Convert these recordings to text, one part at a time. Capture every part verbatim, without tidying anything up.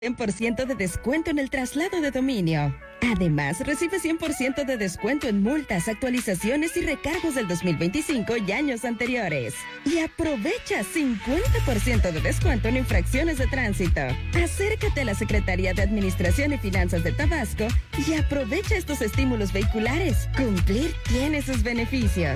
cien por ciento de descuento en el traslado de dominio. Además, recibe cien por ciento de descuento en multas, actualizaciones y recargos del dos mil veinticinco y años anteriores. Y aprovecha cincuenta por ciento de descuento en infracciones de tránsito. Acércate a la Secretaría de Administración y Finanzas de Tabasco y aprovecha estos estímulos vehiculares. Cumplir tiene sus beneficios.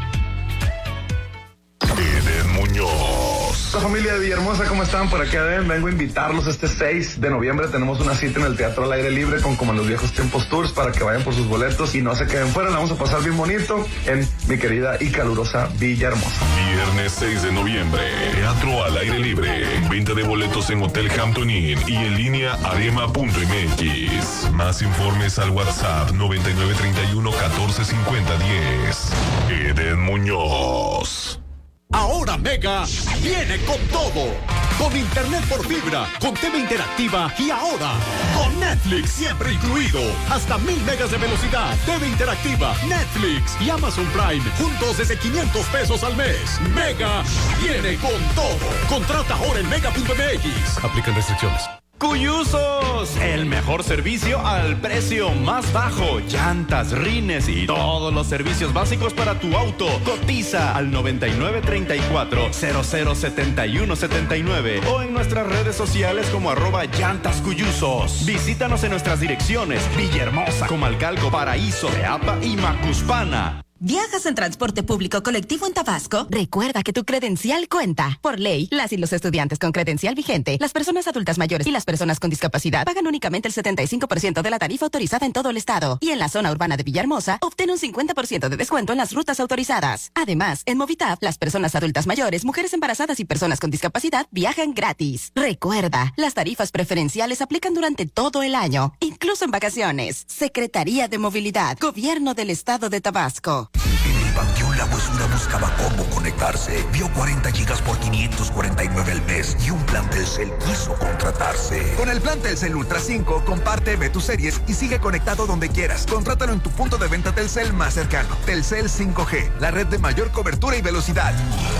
Eden Muñoz. Hola familia de Villahermosa, ¿cómo están? Por acá ven, vengo a invitarlos este seis de noviembre. Tenemos una cita en el Teatro al Aire Libre con Como en los Viejos Tiempos Tours para que vayan por sus boletos y no se queden fuera. La vamos a pasar bien bonito en mi querida y calurosa Villahermosa. Viernes seis de noviembre, Teatro al Aire Libre. Venta de boletos en Hotel Hampton Inn y en línea arema punto m x. Más informes al WhatsApp noventa y nueve treinta y uno catorce cincuenta diez. Eden Muñoz. Ahora Mega viene con todo. Con internet por fibra, con T V interactiva y ahora con Netflix siempre incluido. Hasta mil megas de velocidad, T V interactiva, Netflix y Amazon Prime juntos desde quinientos pesos al mes. Mega viene con todo. Contrata ahora en mega punto m x. Aplican restricciones. Cuyusos, el mejor servicio al precio más bajo. Llantas, rines y todos los servicios básicos para tu auto. Cotiza al noventa y nueve treinta y cuatro cero cero setenta y uno setenta y nueve o en nuestras redes sociales como arroba llantas cuyusos. Visítanos en nuestras direcciones: Villahermosa, Comalcalco, Paraíso, Teapa y Macuspana. ¿Viajas en transporte público colectivo en Tabasco? Recuerda que tu credencial cuenta. Por ley, las y los estudiantes con credencial vigente, las personas adultas mayores y las personas con discapacidad pagan únicamente el setenta y cinco por ciento de la tarifa autorizada en todo el estado. Y en la zona urbana de Villahermosa, obtén un cincuenta por ciento de descuento en las rutas autorizadas. Además, en Movitap, las personas adultas mayores, mujeres embarazadas y personas con discapacidad viajan gratis. Recuerda, las tarifas preferenciales aplican durante todo el año, incluso en vacaciones. Secretaría de Movilidad, Gobierno del Estado de Tabasco. En Panteón La Huesura buscaba cómo conectarse. Vio cuarenta gigas por quinientos cuarenta y nueve al mes y un plan Telcel quiso contratarse. Con el plan Telcel Ultra cinco, comparte, ve tus series y sigue conectado donde quieras. Contrátalo en tu punto de venta Telcel más cercano. Telcel cinco G, la red de mayor cobertura y velocidad.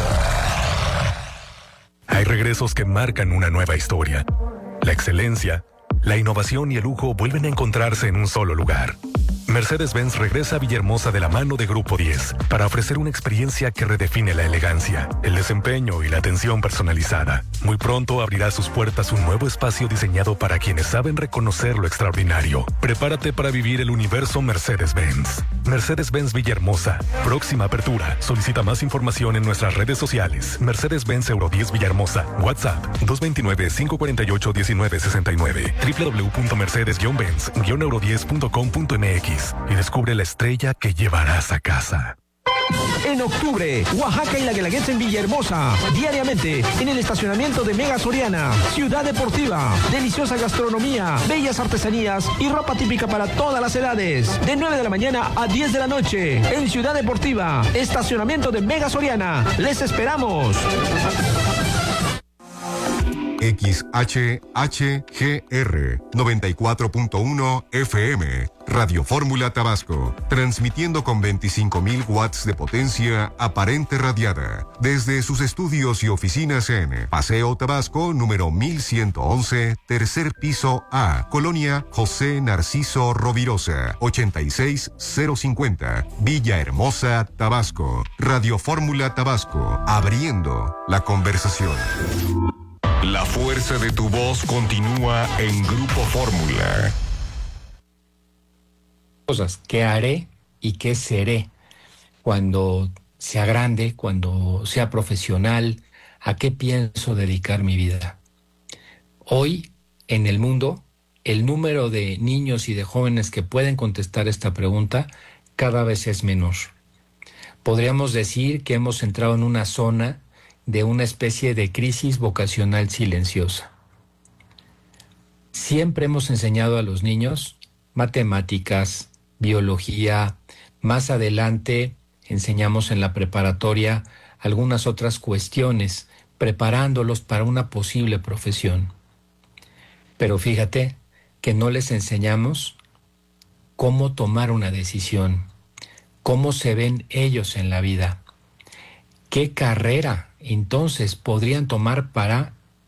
Hay regresos que marcan una nueva historia. La excelencia, la innovación y el lujo vuelven a encontrarse en un solo lugar. Mercedes-Benz regresa a Villahermosa de la mano de Grupo diez para ofrecer una experiencia que redefine la elegancia, el desempeño y la atención personalizada. Muy pronto abrirá sus puertas un nuevo espacio diseñado para quienes saben reconocer lo extraordinario. Prepárate para vivir el universo Mercedes-Benz. Mercedes-Benz Villahermosa. Próxima apertura. Solicita más información en nuestras redes sociales. Mercedes-Benz Euro diez Villahermosa. WhatsApp dos dos nueve, cinco cuatro ocho, uno nueve seis nueve. doble u doble u doble u punto mercedes benz euro diez punto com punto m x. Y descubre la estrella que llevarás a casa. En octubre, Oaxaca y la Guelaguetza en Villahermosa. Diariamente, en el estacionamiento de Mega Soriana. Ciudad Deportiva. Deliciosa gastronomía, bellas artesanías y ropa típica para todas las edades. De nueve de la mañana a diez de la noche. En Ciudad Deportiva. Estacionamiento de Mega Soriana. ¡Les esperamos! X H H G R noventa y cuatro punto uno F M, Radio Fórmula Tabasco, transmitiendo con veinticinco mil watts de potencia aparente radiada, desde sus estudios y oficinas en Paseo Tabasco, número mil ciento once, tercer piso A, Colonia José Narciso Rovirosa, ochenta y seis cero cincuenta, Villahermosa, Tabasco. Radio Fórmula Tabasco, abriendo la conversación. La fuerza de tu voz continúa en Grupo Fórmula. Cosas que haré y que seré cuando sea grande, cuando sea profesional, a qué pienso dedicar mi vida. Hoy, en el mundo, el número de niños y de jóvenes que pueden contestar esta pregunta cada vez es menor. Podríamos decir que hemos entrado en una zona de una especie de crisis vocacional silenciosa. Siempre hemos enseñado a los niños matemáticas, biología, más adelante enseñamos en la preparatoria algunas otras cuestiones, preparándolos para una posible profesión. Pero fíjate que no les enseñamos cómo tomar una decisión, cómo se ven ellos en la vida, qué carrera entonces podrían tomar para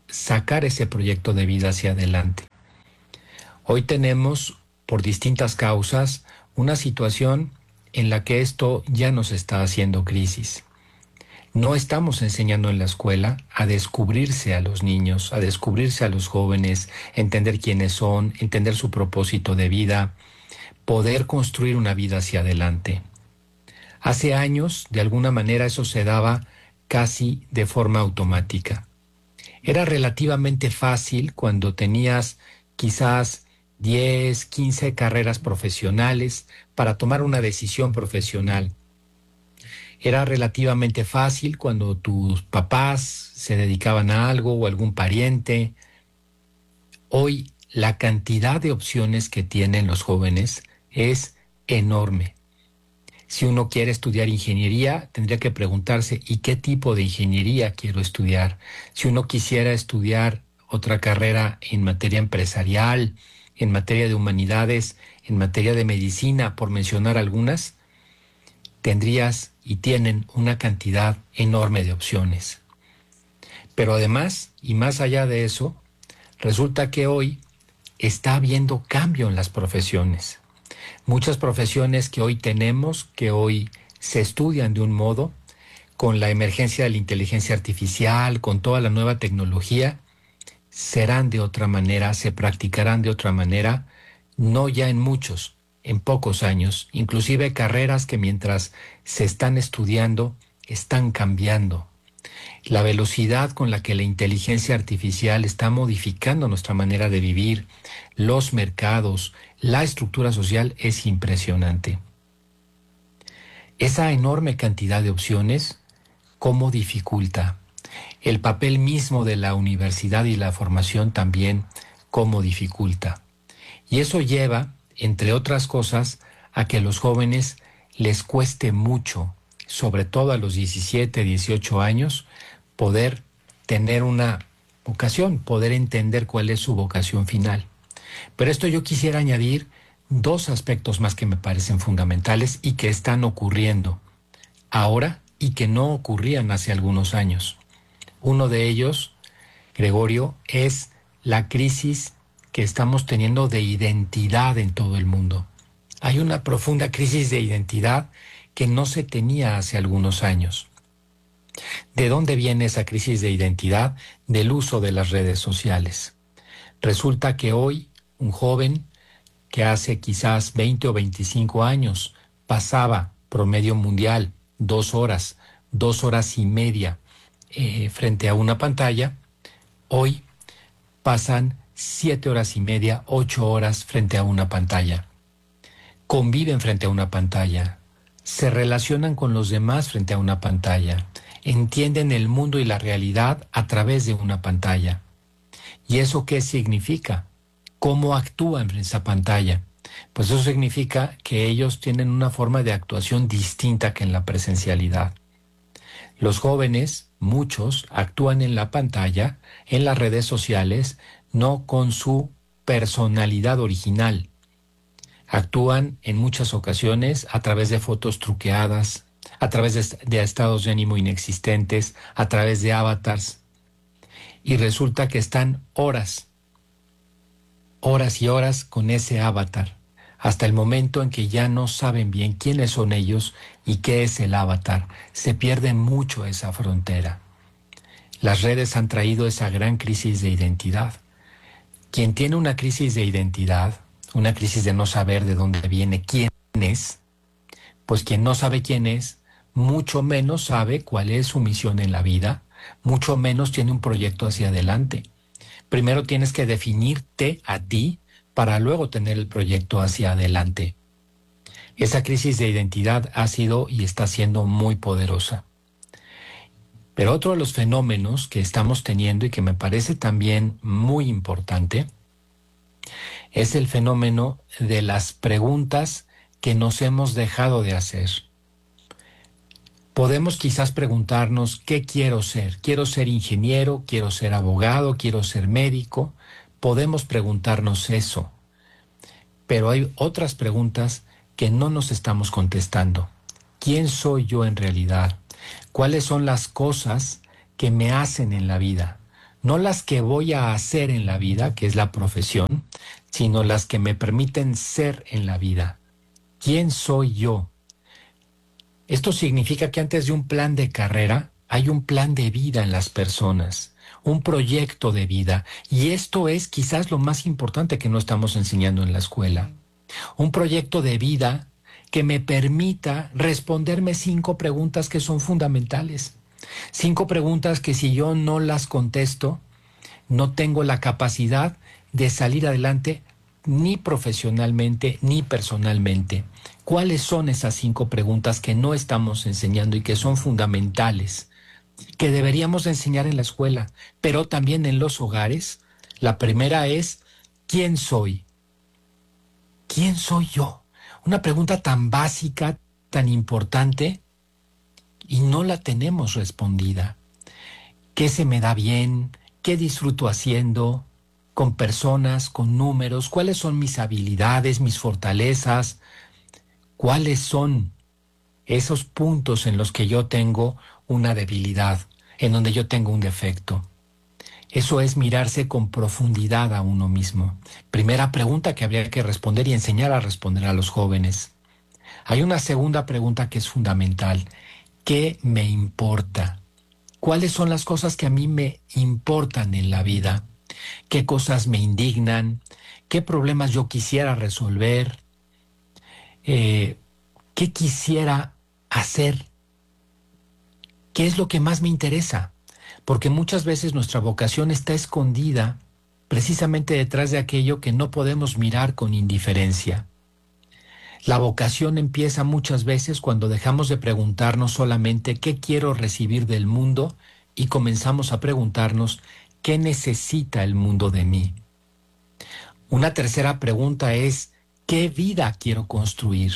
sacar ese proyecto de vida hacia adelante. Hoy tenemos, por distintas causas, una situación en la que esto ya nos está haciendo crisis. No estamos enseñando en la escuela a descubrirse a los niños, a descubrirse a los jóvenes, entender quiénes son, entender su propósito de vida, poder construir una vida hacia adelante. Hace años, de alguna manera, eso se daba casi de forma automática. Era relativamente fácil cuando tenías quizás diez, quince carreras profesionales para tomar una decisión profesional. Era relativamente fácil cuando tus papás se dedicaban a algo o algún pariente. Hoy la cantidad de opciones que tienen los jóvenes es enorme. Si uno quiere estudiar ingeniería, tendría que preguntarse ¿y qué tipo de ingeniería quiero estudiar? Si uno quisiera estudiar otra carrera en materia empresarial, en materia de humanidades, en materia de medicina, por mencionar algunas, tendrías y tienen una cantidad enorme de opciones. Pero además, y más allá de eso, resulta que hoy está habiendo cambio en las profesiones. Muchas profesiones que hoy tenemos, que hoy se estudian de un modo, con la emergencia de la inteligencia artificial, con toda la nueva tecnología, serán de otra manera, se practicarán de otra manera, no ya en muchos, en pocos años, inclusive carreras que mientras se están estudiando, están cambiando. La velocidad con la que la inteligencia artificial está modificando nuestra manera de vivir, los mercados, la estructura social es impresionante. Esa enorme cantidad de opciones, ¿cómo dificulta? El papel mismo de la universidad y la formación también, ¿cómo dificulta? Y eso lleva, entre otras cosas, a que a los jóvenes les cueste mucho, sobre todo a los diecisiete, dieciocho años, poder tener una vocación, poder entender cuál es su vocación final. Pero esto yo quisiera añadir dos aspectos más que me parecen fundamentales y que están ocurriendo ahora y que no ocurrían hace algunos años. Uno de ellos, Gregorio, es la crisis que estamos teniendo de identidad en todo el mundo. Hay una profunda crisis de identidad que no se tenía hace algunos años. ¿De dónde viene esa crisis de identidad? Del uso de las redes sociales. Resulta que hoy un joven que hace quizás veinte o veinticinco años pasaba promedio mundial dos horas, dos horas y media eh, frente a una pantalla, hoy pasan siete horas y media, ocho horas frente a una pantalla. Conviven frente a una pantalla, se relacionan con los demás frente a una pantalla, entienden el mundo y la realidad a través de una pantalla. ¿Y eso qué significa? ¿Cómo actúan en esa pantalla? Pues eso significa que ellos tienen una forma de actuación distinta que en la presencialidad. Los jóvenes, muchos, actúan en la pantalla, en las redes sociales, no con su personalidad original. Actúan en muchas ocasiones a través de fotos truqueadas, a través de, de estados de ánimo inexistentes, a través de avatars. Y resulta que están horas, horas y horas con ese avatar, hasta el momento en que ya no saben bien quiénes son ellos y qué es el avatar. Se pierde mucho esa frontera. Las redes han traído esa gran crisis de identidad. Quien tiene una crisis de identidad, una crisis de no saber de dónde viene, quién es, pues quien no sabe quién es, mucho menos sabe cuál es su misión en la vida, mucho menos tiene un proyecto hacia adelante. Primero tienes que definirte a ti para luego tener el proyecto hacia adelante. Esa crisis de identidad ha sido y está siendo muy poderosa. Pero otro de los fenómenos que estamos teniendo y que me parece también muy importante es el fenómeno de las preguntas que nos hemos dejado de hacer. Podemos quizás preguntarnos, ¿qué quiero ser? ¿Quiero ser ingeniero? ¿Quiero ser abogado? ¿Quiero ser médico? Podemos preguntarnos eso. Pero hay otras preguntas que no nos estamos contestando. ¿Quién soy yo en realidad? ¿Cuáles son las cosas que me hacen en la vida? no las que voy a hacer en la vida, que es la profesión, sino las que me permiten ser en la vida. ¿Quién soy yo? Esto significa que antes de un plan de carrera, hay un plan de vida en las personas, un proyecto de vida, y esto es quizás lo más importante que no estamos enseñando en la escuela. Un proyecto de vida que me permita responderme cinco preguntas que son fundamentales. Cinco preguntas que si yo no las contesto, no tengo la capacidad de salir adelante ni profesionalmente ni personalmente. ¿Cuáles son esas cinco preguntas que no estamos enseñando y que son fundamentales, que deberíamos enseñar en la escuela, pero también en los hogares? La primera es, ¿quién soy? ¿Quién soy yo? Una pregunta tan básica, tan importante, y no la tenemos respondida. ¿Qué se me da bien? ¿Qué disfruto haciendo? Con personas, con números. ¿Cuáles son mis habilidades, mis fortalezas? ¿Cuáles son esos puntos en los que yo tengo una debilidad, en donde yo tengo un defecto? Eso es mirarse con profundidad a uno mismo. Primera pregunta que habría que responder y enseñar a responder a los jóvenes. Hay una segunda pregunta que es fundamental. ¿Qué me importa? ¿Cuáles son las cosas que a mí me importan en la vida? ¿Qué cosas me indignan? ¿Qué problemas yo quisiera resolver? Eh, ¿Qué quisiera hacer? ¿Qué es lo que más me interesa? Porque muchas veces nuestra vocación está escondida precisamente detrás de aquello que no podemos mirar con indiferencia. La vocación empieza muchas veces cuando dejamos de preguntarnos solamente qué quiero recibir del mundo y comenzamos a preguntarnos qué necesita el mundo de mí. Una tercera pregunta es, ¿qué vida quiero construir?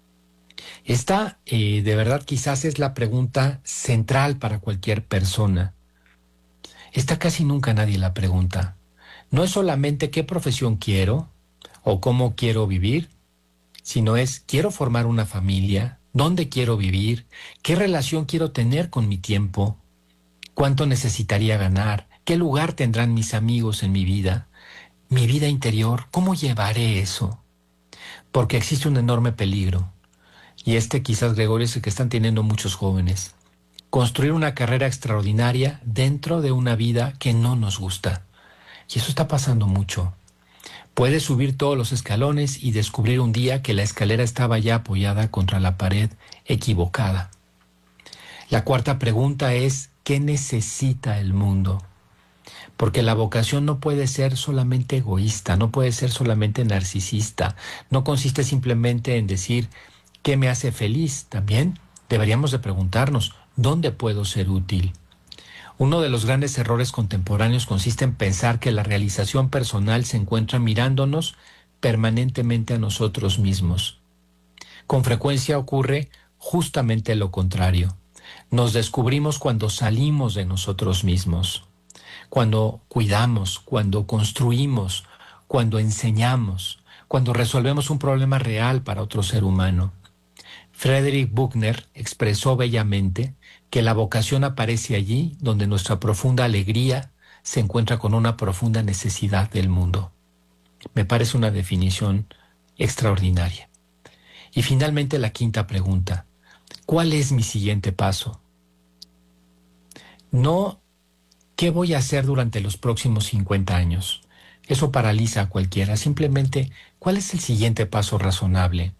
Esta, eh, de verdad, quizás es la pregunta central para cualquier persona. Esta casi nunca nadie la pregunta. No es solamente qué profesión quiero o cómo quiero vivir, sino es, ¿quiero formar una familia? ¿Dónde quiero vivir? ¿Qué relación quiero tener con mi tiempo? ¿Cuánto necesitaría ganar? ¿Qué lugar tendrán mis amigos en mi vida? ¿Mi vida interior? ¿Cómo llevaré eso? Porque existe un enorme peligro. Y este quizás, Gregorio, es el que están teniendo muchos jóvenes. Construir una carrera extraordinaria dentro de una vida que no nos gusta. Y eso está pasando mucho. Puedes subir todos los escalones y descubrir un día que la escalera estaba ya apoyada contra la pared equivocada. La cuarta pregunta es, ¿qué necesita el mundo? Porque la vocación no puede ser solamente egoísta, no puede ser solamente narcisista, no consiste simplemente en decir, ¿qué me hace feliz? También deberíamos de preguntarnos, ¿dónde puedo ser útil? Uno de los grandes errores contemporáneos consiste en pensar que la realización personal se encuentra mirándonos permanentemente a nosotros mismos. Con frecuencia ocurre justamente lo contrario. Nos descubrimos cuando salimos de nosotros mismos, cuando cuidamos, cuando construimos, cuando enseñamos, cuando resolvemos un problema real para otro ser humano. Frederick Buechner expresó bellamente que la vocación aparece allí donde nuestra profunda alegría se encuentra con una profunda necesidad del mundo. Me parece una definición extraordinaria. Y finalmente la quinta pregunta, ¿cuál es mi siguiente paso? No, ¿qué voy a hacer durante los próximos cincuenta años? Eso paraliza a cualquiera. Simplemente, ¿cuál es el siguiente paso razonable?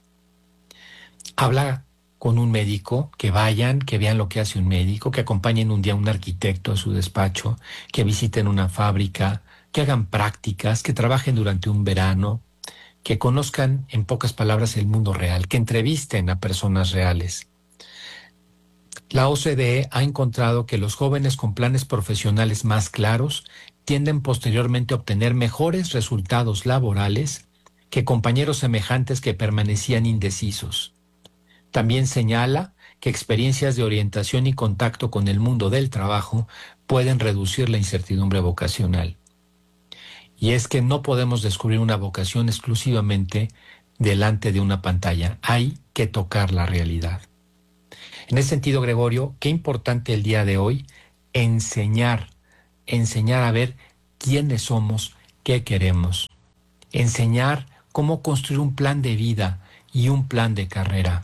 Habla con un médico, que vayan, que vean lo que hace un médico, que acompañen un día a un arquitecto a su despacho, que visiten una fábrica, que hagan prácticas, que trabajen durante un verano, que conozcan, en pocas palabras, el mundo real, que entrevisten a personas reales. La O C D E ha encontrado que los jóvenes con planes profesionales más claros tienden posteriormente a obtener mejores resultados laborales que compañeros semejantes que permanecían indecisos. También señala que experiencias de orientación y contacto con el mundo del trabajo pueden reducir la incertidumbre vocacional. Y es que no podemos descubrir una vocación exclusivamente delante de una pantalla. Hay que tocar la realidad. En ese sentido, Gregorio, qué importante el día de hoy enseñar enseñar a ver quiénes somos, qué queremos. Enseñar cómo construir un plan de vida y un plan de carrera.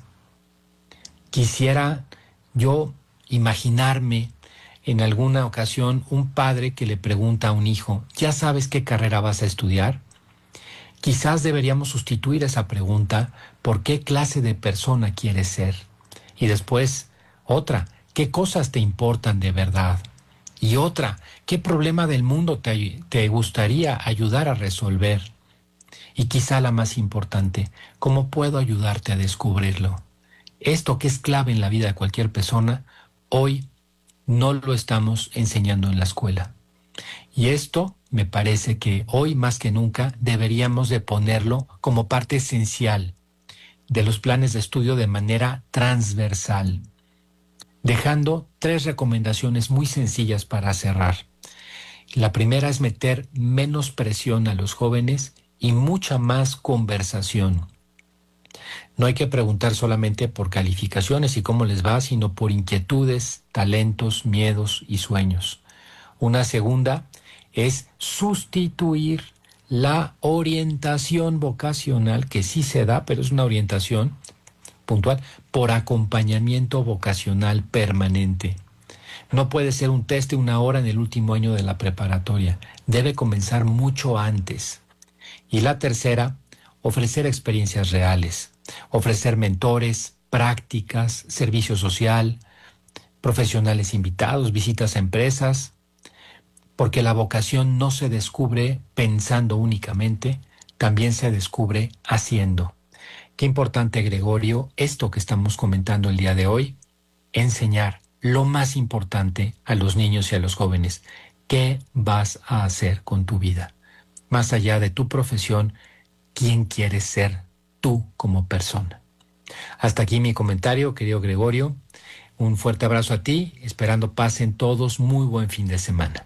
Quisiera yo imaginarme en alguna ocasión un padre que le pregunta a un hijo, ¿ya sabes qué carrera vas a estudiar? Quizás deberíamos sustituir esa pregunta por qué clase de persona quieres ser. Y después, otra, ¿qué cosas te importan de verdad? Y otra, ¿qué problema del mundo te, te gustaría ayudar a resolver? Y quizá la más importante, ¿cómo puedo ayudarte a descubrirlo? Esto que es clave en la vida de cualquier persona, hoy no lo estamos enseñando en la escuela. Y esto me parece que hoy más que nunca deberíamos de ponerlo como parte esencial de los planes de estudio de manera transversal, dejando tres recomendaciones muy sencillas para cerrar. La primera es meter menos presión a los jóvenes y mucha más conversación. No hay que preguntar solamente por calificaciones y cómo les va, sino por inquietudes, talentos, miedos y sueños. Una segunda es sustituir la orientación vocacional, que sí se da, pero es una orientación puntual, por acompañamiento vocacional permanente. No puede ser un test de una hora en el último año de la preparatoria. Debe comenzar mucho antes. Y la tercera, ofrecer experiencias reales, ofrecer mentores, prácticas, servicio social, profesionales invitados, visitas a empresas, porque la vocación no se descubre pensando únicamente, también se descubre haciendo. Qué importante, Gregorio, esto que estamos comentando el día de hoy, enseñar lo más importante a los niños y a los jóvenes. ¿Qué vas a hacer con tu vida? Más allá de tu profesión, ¿quién quieres ser tú como persona? Hasta aquí mi comentario, querido Gregorio. Un fuerte abrazo a ti, esperando pasen todos muy buen fin de semana.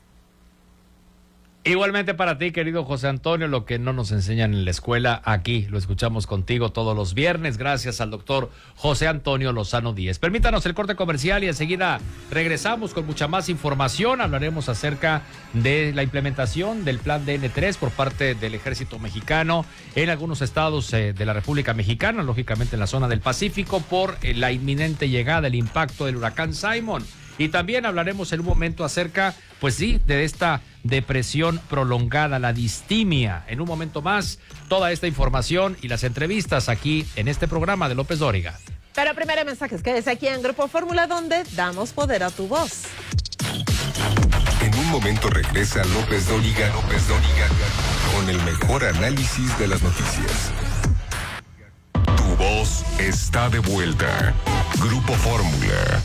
Igualmente para ti, querido José Antonio, lo que no nos enseñan en la escuela, aquí lo escuchamos contigo todos los viernes, gracias al doctor José Antonio Lozano Díez. Permítanos el corte comercial y enseguida regresamos con mucha más información. Hablaremos acerca de la implementación del plan D N tres por parte del Ejército Mexicano en algunos estados eh, de la República Mexicana, lógicamente en la zona del Pacífico, por eh, la inminente llegada, el impacto del huracán Simon. Y también hablaremos en un momento acerca, pues sí, de esta depresión prolongada, la distimia. En un momento más, toda esta información y las entrevistas aquí en este programa de López Dóriga. Pero primero mensajes, quédese aquí en Grupo Fórmula, donde damos poder a tu voz. En un momento regresa López Dóriga, López Dóriga, con el mejor análisis de las noticias. Tu voz está de vuelta. Grupo Fórmula.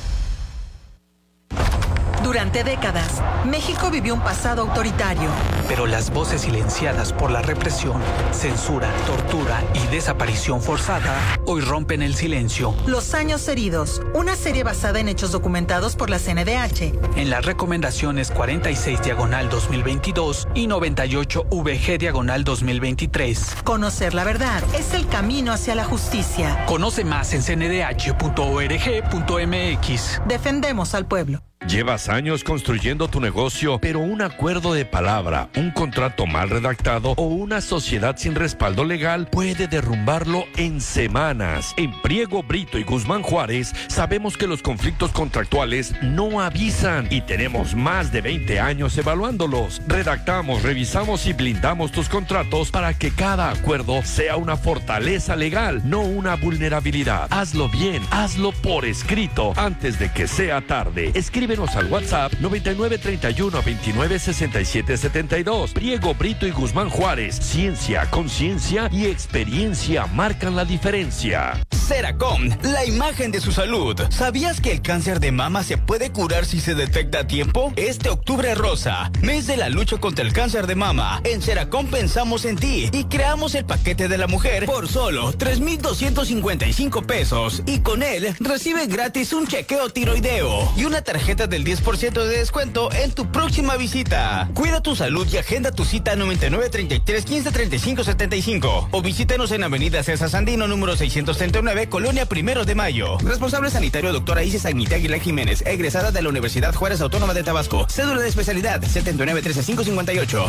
Durante décadas, México vivió un pasado autoritario. Pero las voces silenciadas por la represión, censura, tortura y desaparición forzada hoy rompen el silencio. Los años heridos, una serie basada en hechos documentados por la C N D H. En las recomendaciones cuarenta y seis diagonal dos mil veintidós y noventa y ocho V G diagonal dos mil veintitrés. Conocer la verdad es el camino hacia la justicia. Conoce más en c n d h punto org punto m x. Defendemos al pueblo. Llevas años construyendo tu negocio, pero un acuerdo de palabra, un contrato mal redactado o una sociedad sin respaldo legal puede derrumbarlo en semanas. En Priego, Brito y Guzmán Juárez sabemos que los conflictos contractuales no avisan y tenemos más de veinte años evaluándolos. Redactamos, revisamos y blindamos tus contratos para que cada acuerdo sea una fortaleza legal, no una vulnerabilidad. Hazlo bien, hazlo por escrito antes de que sea tarde. Escribe al WhatsApp noventa y nueve treinta y uno veintinueve sesenta y siete setenta y dos. Priego, Brito y Guzmán Juárez. Ciencia, conciencia y experiencia marcan la diferencia. Seracom, la imagen de su salud. ¿Sabías que el cáncer de mama se puede curar si se detecta a tiempo? Este octubre rosa, mes de la lucha contra el cáncer de mama. En Seracom pensamos en ti y creamos el paquete de la mujer por solo tres mil doscientos cincuenta y cinco pesos. Y con él recibe gratis un chequeo tiroideo y una tarjeta del diez por ciento de descuento en tu próxima visita. Cuida tu salud y agenda tu cita noventa y nueve treinta y tres quince treinta y cinco setenta y cinco o visítanos en Avenida César Sandino número seiscientos treinta y nueve nueve, Colonia Primero de Mayo. Responsable sanitario, doctora Isis Agnita Aguilar Jiménez, egresada de la Universidad Juárez Autónoma de Tabasco. Cédula de especialidad setenta y nueve trece cinco cincuenta y ocho.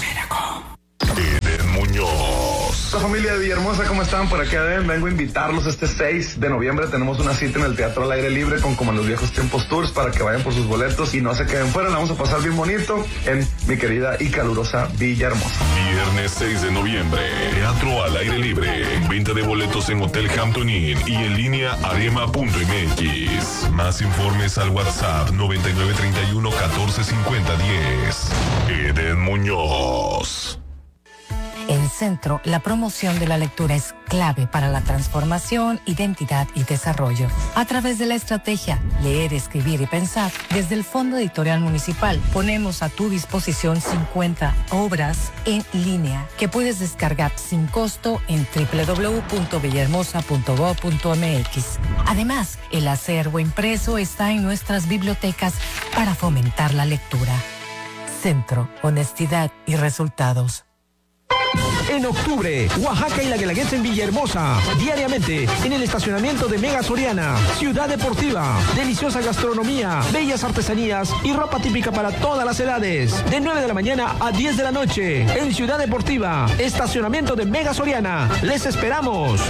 Eden Muñoz. Hola familia de Villahermosa, ¿cómo están? Por acá ven, vengo a invitarlos este seis de noviembre. Tenemos una cita en el Teatro al Aire Libre con Como en los Viejos Tiempos Tours para que vayan por sus boletos y no se queden fuera. La vamos a pasar bien bonito en mi querida y calurosa Villahermosa. Viernes seis de noviembre, Teatro al Aire Libre. Venta de boletos en Hotel Hampton Inn y en línea arema punto m x. Más informes al WhatsApp noventa y nueve treinta y uno catorce cincuenta diez. Eden Muñoz. En Centro, la promoción de la lectura es clave para la transformación, identidad y desarrollo. A través de la estrategia Leer, Escribir y Pensar, desde el Fondo Editorial Municipal ponemos a tu disposición cincuenta obras en línea que puedes descargar sin costo en doble u doble u doble u punto villahermosa punto gob punto m x. Además, el acervo impreso está en nuestras bibliotecas para fomentar la lectura. Centro, honestidad y resultados. En octubre, Oaxaca y la Guelaguetza en Villahermosa. Diariamente, en el estacionamiento de Mega Soriana. Ciudad Deportiva. Deliciosa gastronomía, bellas artesanías y ropa típica para todas las edades. De nueve de la mañana a diez de la noche. En Ciudad Deportiva. Estacionamiento de Mega Soriana. ¡Les esperamos!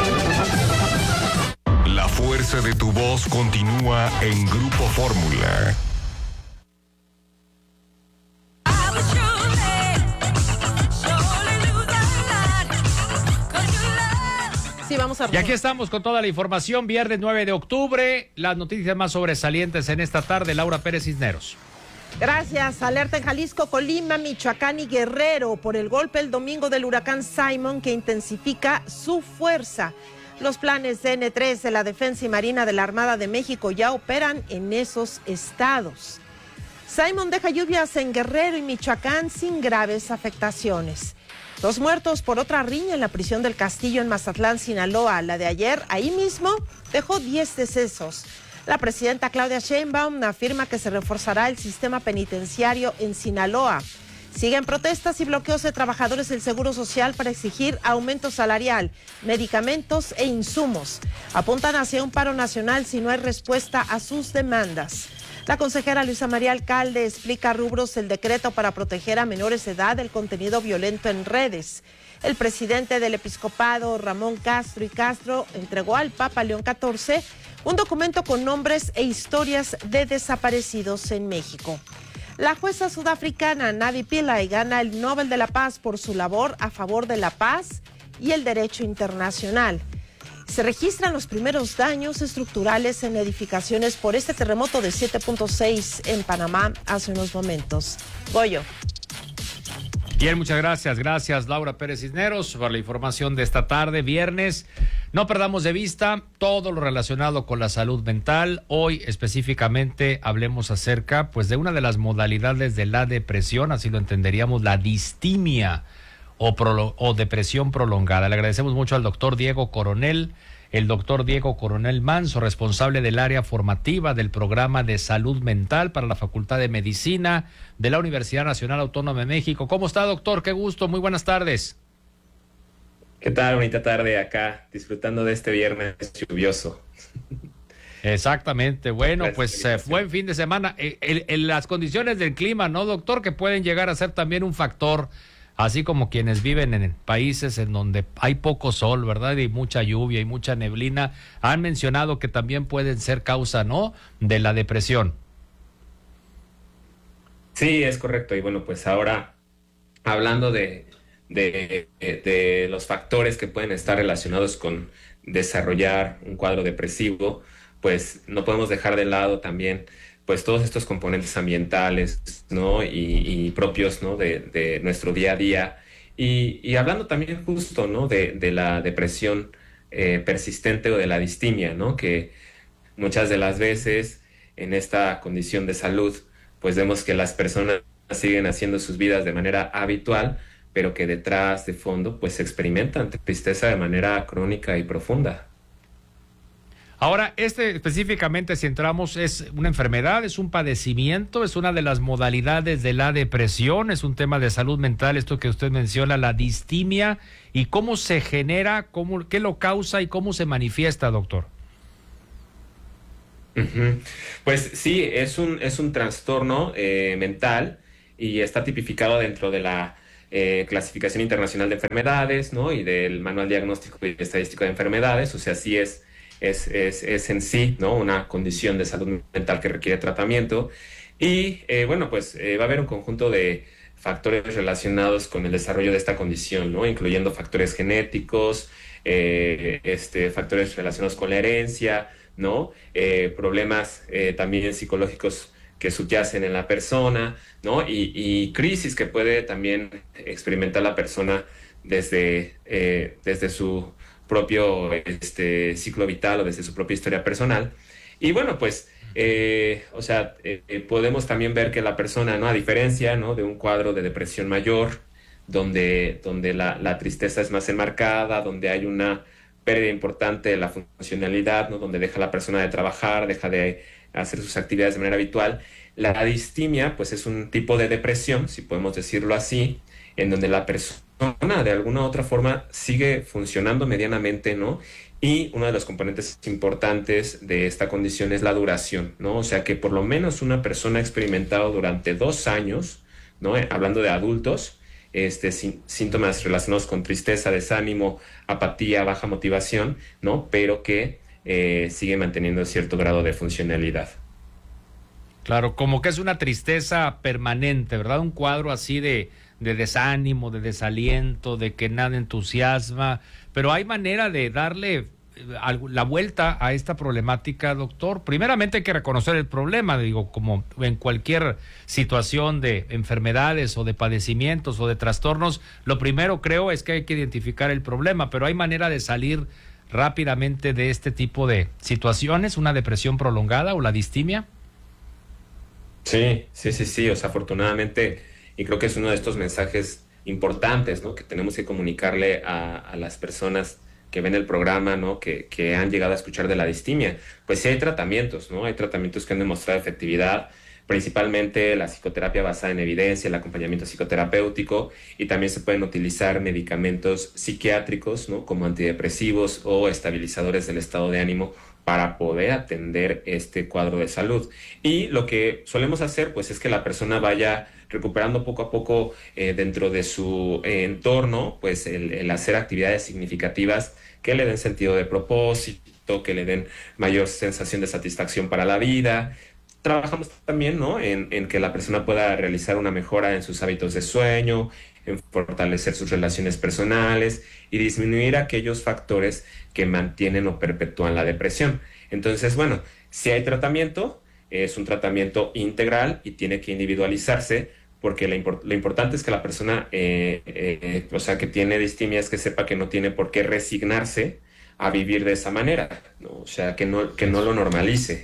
La fuerza de tu voz continúa en Grupo Fórmula. Sí, vamos a... Y aquí estamos con toda la información, viernes nueve de octubre, las noticias más sobresalientes en esta tarde, Laura Pérez Cisneros. Gracias. Alerta en Jalisco, Colima, Michoacán y Guerrero por el golpe el domingo del huracán Simon que intensifica su fuerza. Los planes de N tres de la Defensa y Marina de la Armada de México ya operan en esos estados. Simon deja lluvias en Guerrero y Michoacán sin graves afectaciones. Dos muertos por otra riña en la prisión del Castillo en Mazatlán, Sinaloa. La de ayer, ahí mismo, dejó diez decesos. La presidenta Claudia Sheinbaum afirma que se reforzará el sistema penitenciario en Sinaloa. Siguen protestas y bloqueos de trabajadores del Seguro Social para exigir aumento salarial, medicamentos e insumos. Apuntan hacia un paro nacional si no hay respuesta a sus demandas. La consejera Luisa María Alcalde explica rubros del decreto para proteger a menores de edad del contenido violento en redes. El presidente del episcopado, Ramón Castro y Castro, entregó al Papa León catorce un documento con nombres e historias de desaparecidos en México. La jueza sudafricana Navi Pillay gana el Nobel de la Paz por su labor a favor de la paz y el derecho internacional. Se registran los primeros daños estructurales en edificaciones por este terremoto de siete punto seis en Panamá hace unos momentos. Goyo. Bien, muchas gracias. Gracias, Laura Pérez Cisneros, por la información de esta tarde, viernes. No perdamos de vista todo lo relacionado con la salud mental. Hoy específicamente hablemos acerca pues, de una de las modalidades de la depresión, así lo entenderíamos, la distimia o, prolo- o depresión prolongada. Le agradecemos mucho al doctor Diego Coronel, el doctor Diego Coronel Manso, responsable del área formativa del programa de salud mental para la Facultad de Medicina de la Universidad Nacional Autónoma de México. ¿Cómo está, doctor? Qué gusto, muy buenas tardes. ¿Qué tal? Bonita tarde acá, disfrutando de este viernes lluvioso. Exactamente, bueno, Gracias, pues eh, buen fin de semana. Eh, el, el, las condiciones del clima, ¿no, doctor? Que pueden llegar a ser también un factor, así como quienes viven en países en donde hay poco sol, ¿verdad? Y mucha lluvia y mucha neblina, han mencionado que también pueden ser causa, ¿no?, de la depresión. Sí, es correcto. Y bueno, pues ahora, hablando de, de, de, de los factores que pueden estar relacionados con desarrollar un cuadro depresivo, pues no podemos dejar de lado también pues todos estos componentes ambientales, ¿no? Y, y propios, ¿no? De, de nuestro día a día. Y, y hablando también justo, ¿no? De, de la depresión eh, persistente o de la distimia, ¿no? Que muchas de las veces en esta condición de salud, pues vemos que las personas siguen haciendo sus vidas de manera habitual, pero que detrás, de fondo, pues experimentan tristeza de manera crónica y profunda. Ahora, este específicamente, si entramos, ¿es una enfermedad, es un padecimiento, es una de las modalidades de la depresión, es un tema de salud mental, esto que usted menciona, la distimia, y cómo se genera, cómo, qué lo causa y cómo se manifiesta, doctor? Uh-huh. Pues sí, es un, es un trastorno eh, mental y está tipificado dentro de la eh, Clasificación Internacional de Enfermedades, ¿no? Y del Manual Diagnóstico y Estadístico de Enfermedades, o sea, sí es Es, es, es en sí, ¿no?, una condición de salud mental que requiere tratamiento. Y eh, bueno, pues eh, va a haber un conjunto de factores relacionados con el desarrollo de esta condición, ¿no?, incluyendo factores genéticos, eh, este, factores relacionados con la herencia, ¿no?, eh, problemas eh, también psicológicos que subyacen en la persona, ¿no?, y, y crisis que puede también experimentar la persona desde, eh, desde su propio este, ciclo vital o desde su propia historia personal. Y bueno, pues, eh, o sea, eh, podemos también ver que la persona, ¿no?, a diferencia, ¿no?, de un cuadro de depresión mayor, donde, donde la, la tristeza es más enmarcada, donde hay una pérdida importante de la funcionalidad, ¿no?, donde deja la persona de trabajar, deja de hacer sus actividades de manera habitual. La distimia, pues, es un tipo de depresión, si podemos decirlo así, en donde la persona de alguna u otra forma sigue funcionando medianamente, ¿no? Y uno de los componentes importantes de esta condición es la duración, ¿no? O sea, que por lo menos una persona ha experimentado durante dos años, ¿no?, hablando de adultos, este, sí, síntomas relacionados con tristeza, desánimo, apatía, baja motivación, ¿no?, pero que eh, sigue manteniendo cierto grado de funcionalidad. Claro, como que es una tristeza permanente, ¿verdad? Un cuadro así de, de desánimo, de desaliento, de que nada entusiasma, pero hay manera de darle la vuelta a esta problemática, doctor. Primeramente hay que reconocer el problema, digo, como en cualquier situación de enfermedades o de padecimientos o de trastornos, lo primero creo es que hay que identificar el problema, pero hay manera de salir rápidamente de este tipo de situaciones, una depresión prolongada o la distimia. Sí, sí, sí, sí, o sea, afortunadamente, y creo que es uno de estos mensajes importantes, ¿no?, que tenemos que comunicarle a, a las personas que ven el programa, ¿no?, que, que han llegado a escuchar de la distimia. Pues sí hay tratamientos, ¿no?, hay tratamientos que han demostrado efectividad, principalmente la psicoterapia basada en evidencia, el acompañamiento psicoterapéutico, y también se pueden utilizar medicamentos psiquiátricos, ¿no?, como antidepresivos o estabilizadores del estado de ánimo, para poder atender este cuadro de salud. Y lo que solemos hacer, pues, es que la persona vaya recuperando poco a poco eh, dentro de su eh, entorno, pues, el, el hacer actividades significativas que le den sentido de propósito, que le den mayor sensación de satisfacción para la vida. Trabajamos también, ¿no?, en, en que la persona pueda realizar una mejora en sus hábitos de sueño, en fortalecer sus relaciones personales y disminuir aquellos factores que mantienen o perpetúan la depresión. Entonces, bueno, si hay tratamiento, es un tratamiento integral y tiene que individualizarse, porque lo, import- lo importante es que la persona, eh, eh, o sea, que tiene distimia, es que sepa que no tiene por qué resignarse a vivir de esa manera, ¿no? O sea, que no, que no lo normalice.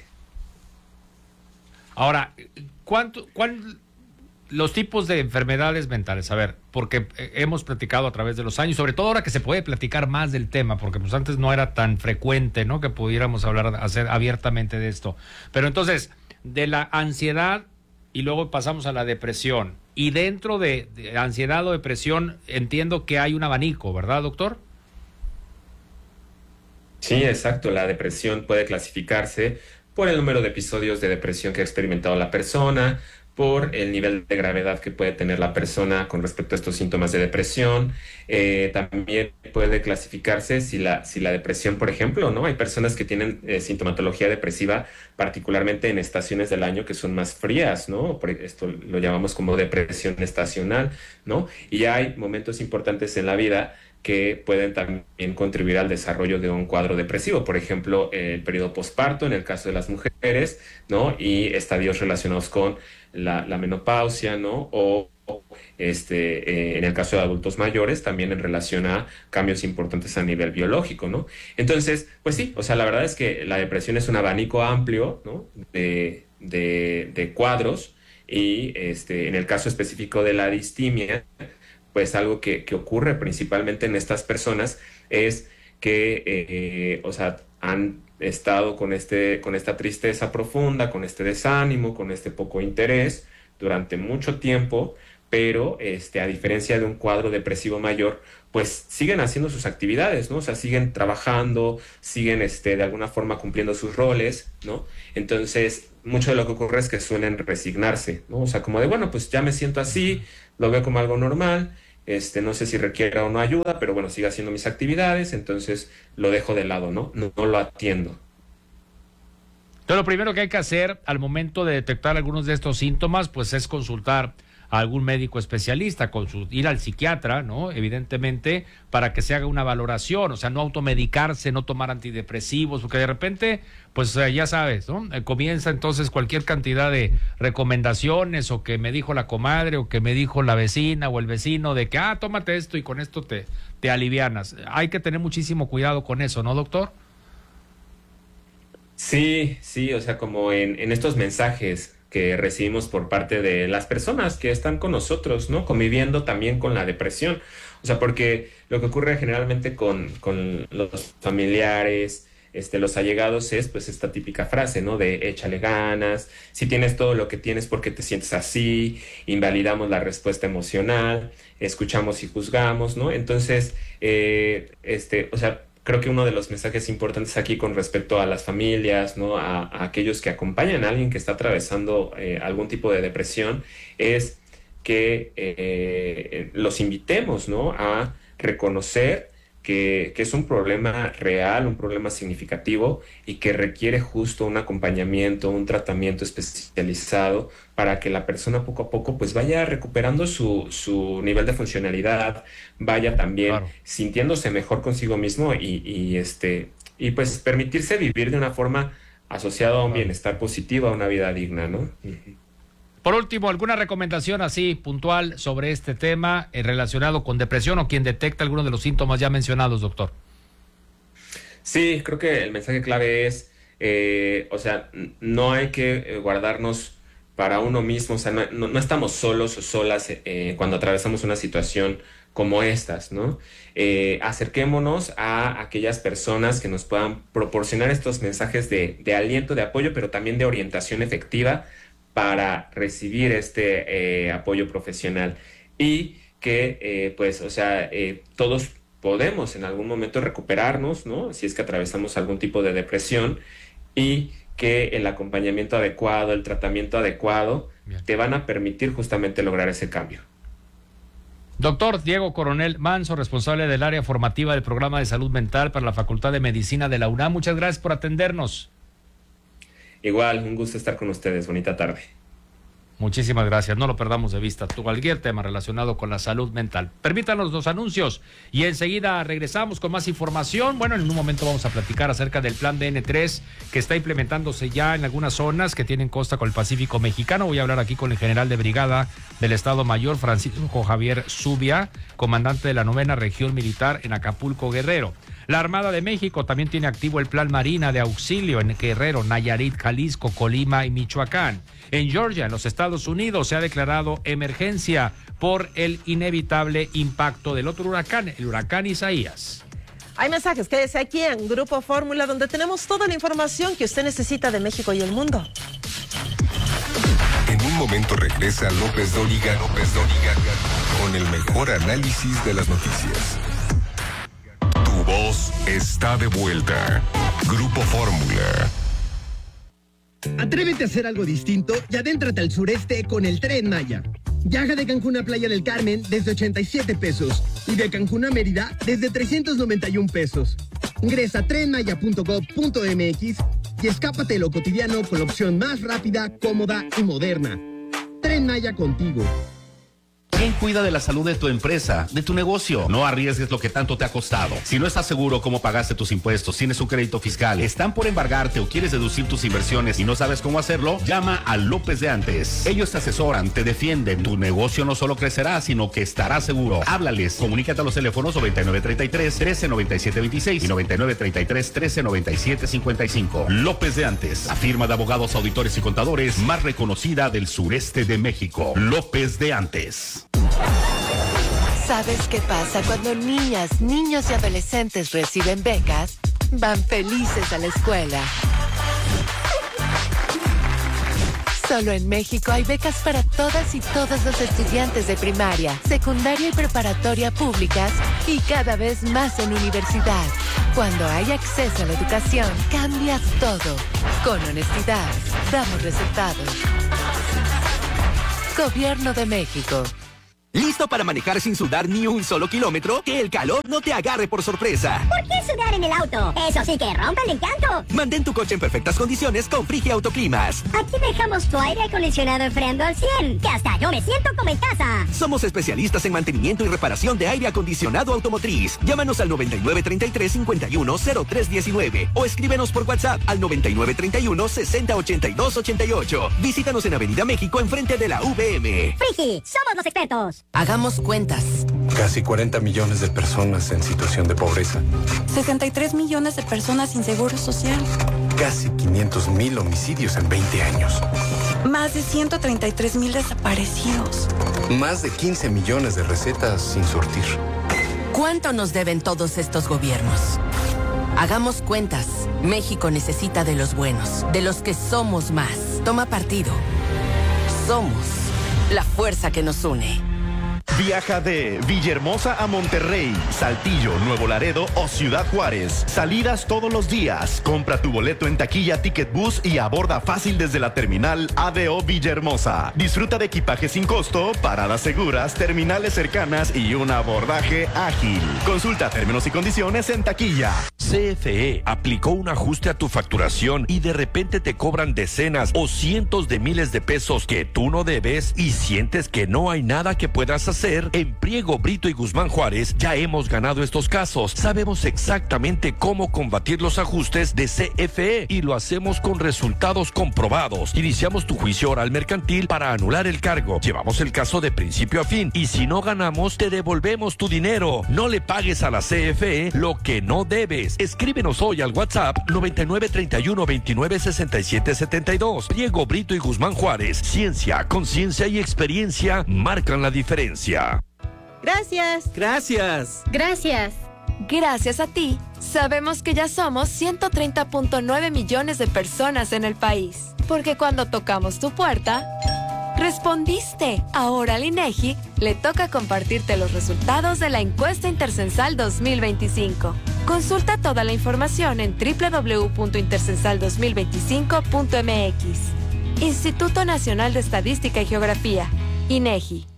Ahora, ¿cuánto, cuán, los tipos de enfermedades mentales? A ver, porque hemos platicado a través de los años, sobre todo ahora que se puede platicar más del tema, porque pues antes no era tan frecuente, ¿no?, que pudiéramos hablar, hacer abiertamente de esto. Pero entonces, de la ansiedad y luego pasamos a la depresión. Y dentro de, de ansiedad o depresión entiendo que hay un abanico, ¿verdad, doctor? Sí, exacto. La depresión puede clasificarse por el número de episodios de depresión que ha experimentado la persona, por el nivel de gravedad que puede tener la persona con respecto a estos síntomas de depresión. Eh, también puede clasificarse si la, si la depresión, por ejemplo, ¿no? Hay personas que tienen eh, sintomatología depresiva, particularmente en estaciones del año que son más frías, ¿no? Por esto lo llamamos como depresión estacional, ¿no? Y hay momentos importantes en la vida que pueden también contribuir al desarrollo de un cuadro depresivo, por ejemplo, el periodo posparto en el caso de las mujeres, ¿no? Y estadios relacionados con la, la menopausia, ¿no? O este, eh, en el caso de adultos mayores, también en relación a cambios importantes a nivel biológico, ¿no? Entonces, pues sí, o sea, la verdad es que la depresión es un abanico amplio, ¿no?, de, de, de cuadros, y este, en el caso específico de la distimia, pues algo que, que ocurre principalmente en estas personas es que, eh, o sea, han estado con, este, con esta tristeza profunda, con este desánimo, con este poco interés durante mucho tiempo, pero este, a diferencia de un cuadro depresivo mayor, pues siguen haciendo sus actividades, ¿no? O sea, siguen trabajando, siguen este, de alguna forma cumpliendo sus roles, ¿no? Entonces, mucho de lo que ocurre es que suelen resignarse, ¿no? O sea, como de, bueno, pues ya me siento así, lo veo como algo normal, este, no sé si requiera o no ayuda, pero bueno, sigo haciendo mis actividades, entonces lo dejo de lado, ¿no? No, no lo atiendo. Entonces, lo primero que hay que hacer al momento de detectar algunos de estos síntomas, pues es consultar a algún médico especialista, consult- ir al psiquiatra, ¿no? Evidentemente, para que se haga una valoración, o sea, no automedicarse, no tomar antidepresivos, porque de repente, pues eh, ya sabes, ¿no? Eh, comienza entonces cualquier cantidad de recomendaciones, o que me dijo la comadre, o que me dijo la vecina o el vecino, de que, ah, tómate esto y con esto te, te alivianas. Hay que tener muchísimo cuidado con eso, ¿no, doctor? Sí, sí, o sea, como en, en estos mensajes que recibimos por parte de las personas que están con nosotros, ¿no? Conviviendo también con la depresión. O sea, porque lo que ocurre generalmente con, con los familiares, este, los allegados, es pues esta típica frase, ¿no? De échale ganas, si tienes todo lo que tienes, ¿por qué te sientes así? Invalidamos la respuesta emocional, escuchamos y juzgamos, ¿no? Entonces, eh, este, o sea, creo que uno de los mensajes importantes aquí con respecto a las familias, ¿no? a, a aquellos que acompañan a alguien que está atravesando eh, algún tipo de depresión, es que eh, los invitemos, ¿no? a reconocer que, que es un problema real, un problema significativo y que requiere justo un acompañamiento, un tratamiento especializado para que la persona poco a poco pues vaya recuperando su, su nivel de funcionalidad, vaya también claro. sintiéndose mejor consigo mismo y, y, este, y pues permitirse vivir de una forma asociada a un bienestar positivo, a una vida digna, ¿no? Por último, ¿alguna recomendación así puntual sobre este tema eh, relacionado con depresión o quien detecta algunos de los síntomas ya mencionados, doctor? Sí, creo que el mensaje clave es, eh, o sea, no hay que guardarnos para uno mismo, o sea, no, no, no estamos solos o solas eh, cuando atravesamos una situación como estas, ¿no? Eh, acerquémonos a aquellas personas que nos puedan proporcionar estos mensajes de, de aliento, de apoyo, pero también de orientación efectiva para recibir este eh, apoyo profesional y que, eh, pues, o sea, eh, todos podemos en algún momento recuperarnos, ¿no? Si es que atravesamos algún tipo de depresión y que el acompañamiento adecuado, el tratamiento adecuado, Bien. te van a permitir justamente lograr ese cambio. Doctor Diego Coronel Manso, responsable del área formativa del Programa de Salud Mental para la Facultad de Medicina de la UNAM. Muchas gracias por atendernos. Igual, un gusto estar con ustedes. Bonita tarde. Muchísimas gracias. No lo perdamos de vista. Cualquier tema relacionado con la salud mental. Permítanos los anuncios y enseguida regresamos con más información. Bueno, en un momento vamos a platicar acerca del plan de N tres que está implementándose ya en algunas zonas que tienen costa con el Pacífico mexicano. Voy a hablar aquí con el general de brigada del Estado Mayor, Francisco Javier Zubia, comandante de la novena región militar en Acapulco, Guerrero. La Armada de México también tiene activo el Plan Marina de Auxilio en Guerrero, Nayarit, Jalisco, Colima y Michoacán. En Georgia, en los Estados Unidos, se ha declarado emergencia por el inevitable impacto del otro huracán, el huracán Isaías. Hay mensajes, quédese aquí en Grupo Fórmula, donde tenemos toda la información que usted necesita de México y el mundo. En un momento regresa López Dóriga, López Dóriga, con el mejor análisis de las noticias. Tu voz está de vuelta. Grupo Fórmula. Atrévete a hacer algo distinto y adéntrate al sureste con el Tren Maya. Viaja de Cancún a Playa del Carmen desde ochenta y siete pesos y de Cancún a Mérida desde trescientos noventa y un pesos. Ingresa a tren maya punto gob punto m x y escápate de lo cotidiano con la opción más rápida, cómoda y moderna. Tren Maya contigo. ¿Quién cuida de la salud de tu empresa, de tu negocio? No arriesgues lo que tanto te ha costado. Si no estás seguro cómo pagaste tus impuestos, tienes un crédito fiscal, están por embargarte o quieres deducir tus inversiones y no sabes cómo hacerlo, llama a López de Antes. Ellos te asesoran, te defienden. Tu negocio no solo crecerá, sino que estará seguro. Háblales. Comunícate a los teléfonos noventa y nueve treinta y tres, trece noventa y siete veintiséis y noventa y nueve treinta y tres, trece noventa y siete cincuenta y cinco. López de Antes, la firma de abogados, auditores y contadores más reconocida del sureste de México. López de Antes. ¿Sabes qué pasa cuando niñas, niños y adolescentes reciben becas? van felices a la escuela. Solo en México hay becas para todas y todos los estudiantes de primaria, secundaria y preparatoria públicas y cada vez más en universidad. Cuando hay acceso a la educación, cambia todo. Con honestidad, damos resultados. Gobierno de México. ¿Listo para manejar sin sudar ni un solo kilómetro? Que el calor no te agarre por sorpresa. ¿Por qué sudar en el auto? Eso sí que rompe el encanto. Mantén tu coche en perfectas condiciones con Frigia Autoclimas. Aquí dejamos tu aire acondicionado enfriando al cien, que hasta yo me siento como en casa. Somos especialistas en mantenimiento y reparación de aire acondicionado automotriz. Llámanos al noventa y nueve treinta y tres cincuenta y uno cero tres diecinueve o escríbenos por WhatsApp al noventa y nueve treinta y uno sesenta ochenta y dos ochenta y ocho. Visítanos en Avenida México enfrente de la U V M. Frigi, somos los expertos. Hagamos cuentas. Casi cuarenta millones de personas en situación de pobreza. sesenta y tres millones de personas sin seguro social. Casi quinientos mil homicidios en veinte años. Más de ciento treinta y tres mil desaparecidos. Más de quince millones de recetas sin surtir. ¿Cuánto nos deben todos estos gobiernos? Hagamos cuentas. México necesita de los buenos, de los que somos más. Toma partido. Somos la fuerza que nos une. Viaja de Villahermosa a Monterrey, Saltillo, Nuevo Laredo o Ciudad Juárez. Salidas todos los días. Compra tu boleto en taquilla Ticket Bus y aborda fácil desde la terminal A D O Villahermosa. Disfruta de equipaje sin costo, paradas seguras, terminales cercanas y un abordaje ágil. Consulta términos y condiciones en taquilla. C F E aplicó un ajuste a tu facturación y de repente te cobran decenas o cientos de miles de pesos que tú no debes y sientes que no hay nada que puedas hacer. En Priego, Brito y Guzmán Juárez ya hemos ganado estos casos. Sabemos exactamente cómo combatir los ajustes de C F E y lo hacemos con resultados comprobados. Iniciamos tu juicio oral mercantil para anular el cargo. Llevamos el caso de principio a fin y si no ganamos te devolvemos tu dinero. No le pagues a la C F E lo que no debes. Escríbenos hoy al WhatsApp noventa y nueve treinta y uno veintinueve sesenta y siete setenta y dos. Priego, Brito y Guzmán Juárez. Ciencia, conciencia y experiencia marcan la diferencia. Gracias. Gracias. Gracias. Gracias a ti, sabemos que ya somos ciento treinta punto nueve millones de personas en el país. Porque cuando tocamos tu puerta, respondiste. Ahora al INEGI le toca compartirte los resultados de la encuesta intercensal dos mil veinticinco. Consulta toda la información en doble u doble u doble u punto intercensal dos mil veinticinco punto m x. Instituto Nacional de Estadística y Geografía, INEGI.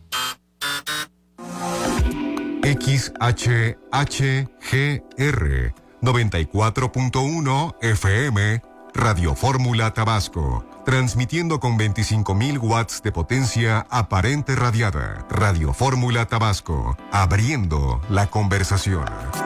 X H H G R noventa y cuatro punto uno F M, Radio Fórmula Tabasco, transmitiendo con veinticinco mil watts de potencia aparente radiada. Radio Fórmula Tabasco, abriendo la conversación.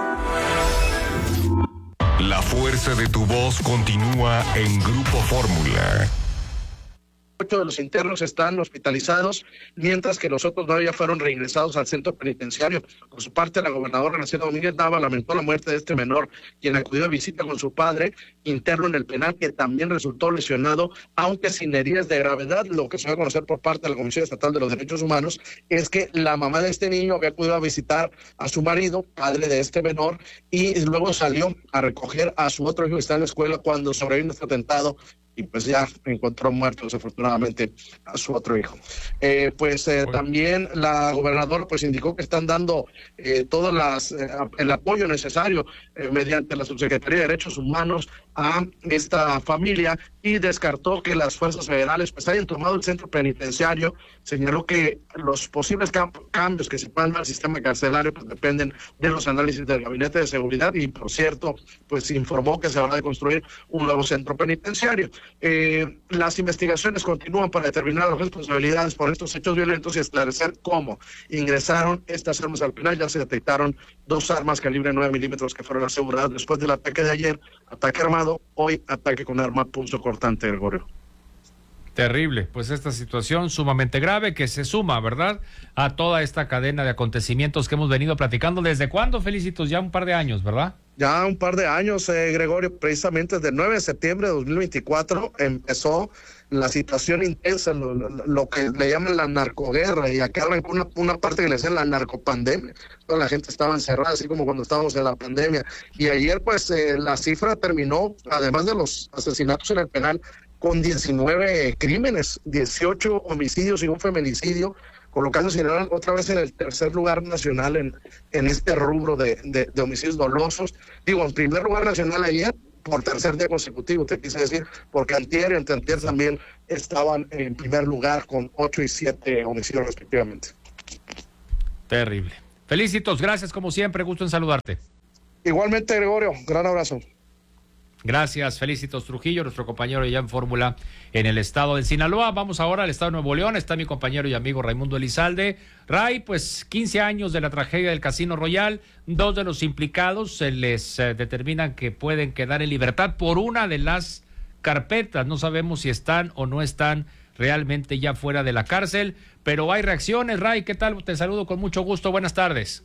La fuerza de tu voz continúa en Grupo Fórmula. Ocho de los internos están hospitalizados, mientras que los otros nueve ya fueron reingresados al centro penitenciario. Por su parte, la gobernadora Graciela Domínguez Nava lamentó la muerte de este menor, quien acudió a visita con su padre, interno en el penal, que también resultó lesionado, aunque sin heridas de gravedad. Lo que se va a conocer por parte de la Comisión Estatal de los Derechos Humanos es que la mamá de este niño había acudido a visitar a su marido, padre de este menor, y luego salió a recoger a su otro hijo que está en la escuela cuando sobrevino este atentado, y pues ya encontró muerto desafortunadamente a su otro hijo. Eh, pues eh, también la gobernadora pues indicó que están dando eh, todas las eh, el apoyo necesario eh, mediante la Subsecretaría de Derechos Humanos a esta familia, y descartó que las fuerzas federales pues hayan tomado el centro penitenciario. Señaló que los posibles camp- cambios que se puedan dar al sistema carcelario pues dependen de los análisis del Gabinete de Seguridad, y por cierto pues informó que se habrá de construir un nuevo centro penitenciario. Eh, las investigaciones continúan para determinar las responsabilidades por estos hechos violentos y esclarecer cómo ingresaron estas armas al penal. Ya se detectaron dos armas calibre nueve milímetros que fueron aseguradas después del ataque de ayer, ataque armado, hoy ataque con arma punzocortante, Gregorio. Terrible, pues esta situación sumamente grave que se suma, ¿verdad?, a toda esta cadena de acontecimientos que hemos venido platicando. ¿Desde cuándo, Felicitos? Ya un par de años, ¿verdad? ya un par de años, eh, Gregorio, precisamente desde el nueve de septiembre de dos mil veinticuatro empezó la situación intensa, lo, lo, lo que le llaman la narcoguerra, y acá arrancó una, una parte que le decían la narcopandemia. Toda la gente estaba encerrada, así como cuando estábamos en la pandemia. Y ayer, pues, eh, la cifra terminó, además de los asesinatos en el penal, con diecinueve crímenes, dieciocho homicidios y un feminicidio, colocando a Sinaloa otra vez en el tercer lugar nacional en, en este rubro de, de, de homicidios dolosos. Digo, en primer lugar nacional ayer, por tercer día consecutivo, te quise decir, porque antier y anteantier también estaban en primer lugar con ocho y siete homicidios respectivamente. Terrible. Felicitos, gracias como siempre, gusto en saludarte. Igualmente, Gregorio, gran abrazo. Gracias, Felicitos Trujillo, nuestro compañero ya en Fórmula en el estado de Sinaloa. Vamos ahora al estado de Nuevo León, está mi compañero y amigo Raimundo Elizalde. Ray, pues quince años de la tragedia del Casino Royal, dos de los implicados se les eh, determinan que pueden quedar en libertad por una de las carpetas. No sabemos si están o no están realmente ya fuera de la cárcel, pero hay reacciones. Ray, ¿qué tal? Te saludo con mucho gusto, buenas tardes.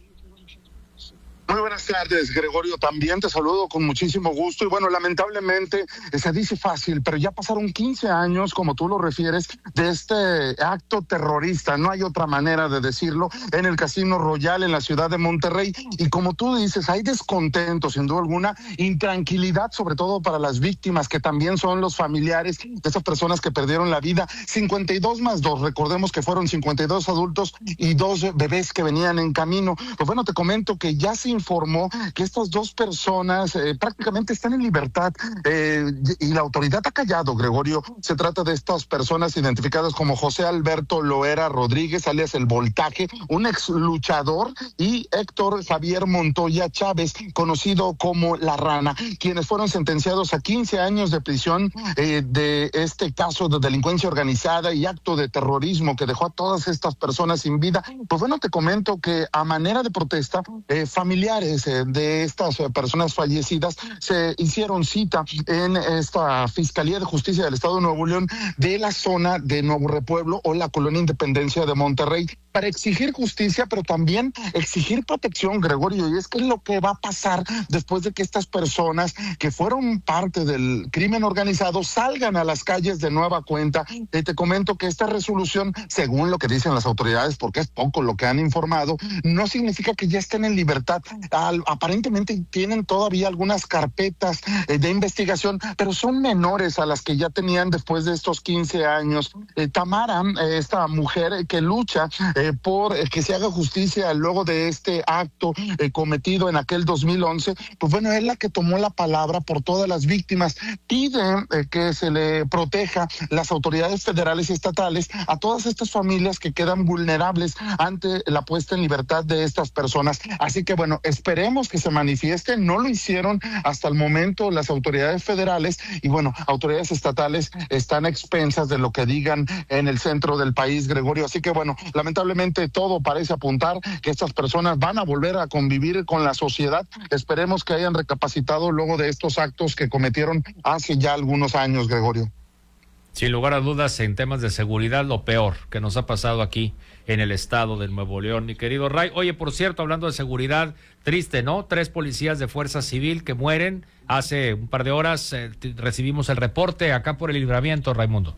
Muy buenas tardes, Gregorio, también te saludo con muchísimo gusto. Y bueno, lamentablemente se dice fácil, pero ya pasaron quince años, como tú lo refieres, de este acto terrorista, no hay otra manera de decirlo, en el Casino Royal en la ciudad de Monterrey. Y como tú dices, hay descontento, sin duda alguna, intranquilidad, sobre todo para las víctimas, que también son los familiares de esas personas que perdieron la vida. cincuenta y dos más dos, recordemos que fueron cincuenta y dos adultos y dos bebés que venían en camino. Pues bueno, te comento que ya se informó que estas dos personas eh, prácticamente están en libertad eh, y la autoridad ha callado, Gregorio. Se trata de estas personas identificadas como José Alberto Loera Rodríguez, alias El Voltaje, un ex luchador, y Héctor Javier Montoya Chávez, conocido como La Rana, quienes fueron sentenciados a quince años de prisión eh, de este caso de delincuencia organizada y acto de terrorismo que dejó a todas estas personas sin vida. Pues bueno, te comento que a manera de protesta, eh, familiares de estas personas fallecidas se hicieron cita en esta Fiscalía de Justicia del Estado de Nuevo León de la zona de Nuevo Repueblo o la Colonia Independencia de Monterrey, para exigir justicia, pero también exigir protección, Gregorio. Y es que es lo que va a pasar después de que estas personas que fueron parte del crimen organizado salgan a las calles de nueva cuenta. Y te comento que esta resolución, según lo que dicen las autoridades, porque es poco lo que han informado, no significa que ya estén en libertad. Al, aparentemente tienen todavía algunas carpetas eh, de investigación, pero son menores a las que ya tenían después de estos quince años. Eh, Tamara, eh, esta mujer eh, que lucha eh, por eh, que se haga justicia luego de este acto eh, cometido en aquel dos mil once, pues bueno, es la que tomó la palabra por todas las víctimas. Pide eh, que se le proteja las autoridades federales y estatales a todas estas familias que quedan vulnerables ante la puesta en libertad de estas personas. Así que bueno, esperemos que se manifiesten. No lo hicieron hasta el momento las autoridades federales y bueno, autoridades estatales están a expensas de lo que digan en el centro del país, Gregorio. Así que bueno, lamentablemente todo parece apuntar que estas personas van a volver a convivir con la sociedad. Esperemos que hayan recapacitado luego de estos actos que cometieron hace ya algunos años, Gregorio. Sin lugar a dudas, en temas de seguridad, lo peor que nos ha pasado aquí en el estado de Nuevo León, mi querido Ray. Oye, por cierto, hablando de seguridad, triste, ¿no? Tres policías de Fuerza Civil que mueren. Hace un par de horas eh, recibimos el reporte acá por el Libramiento, Raimundo.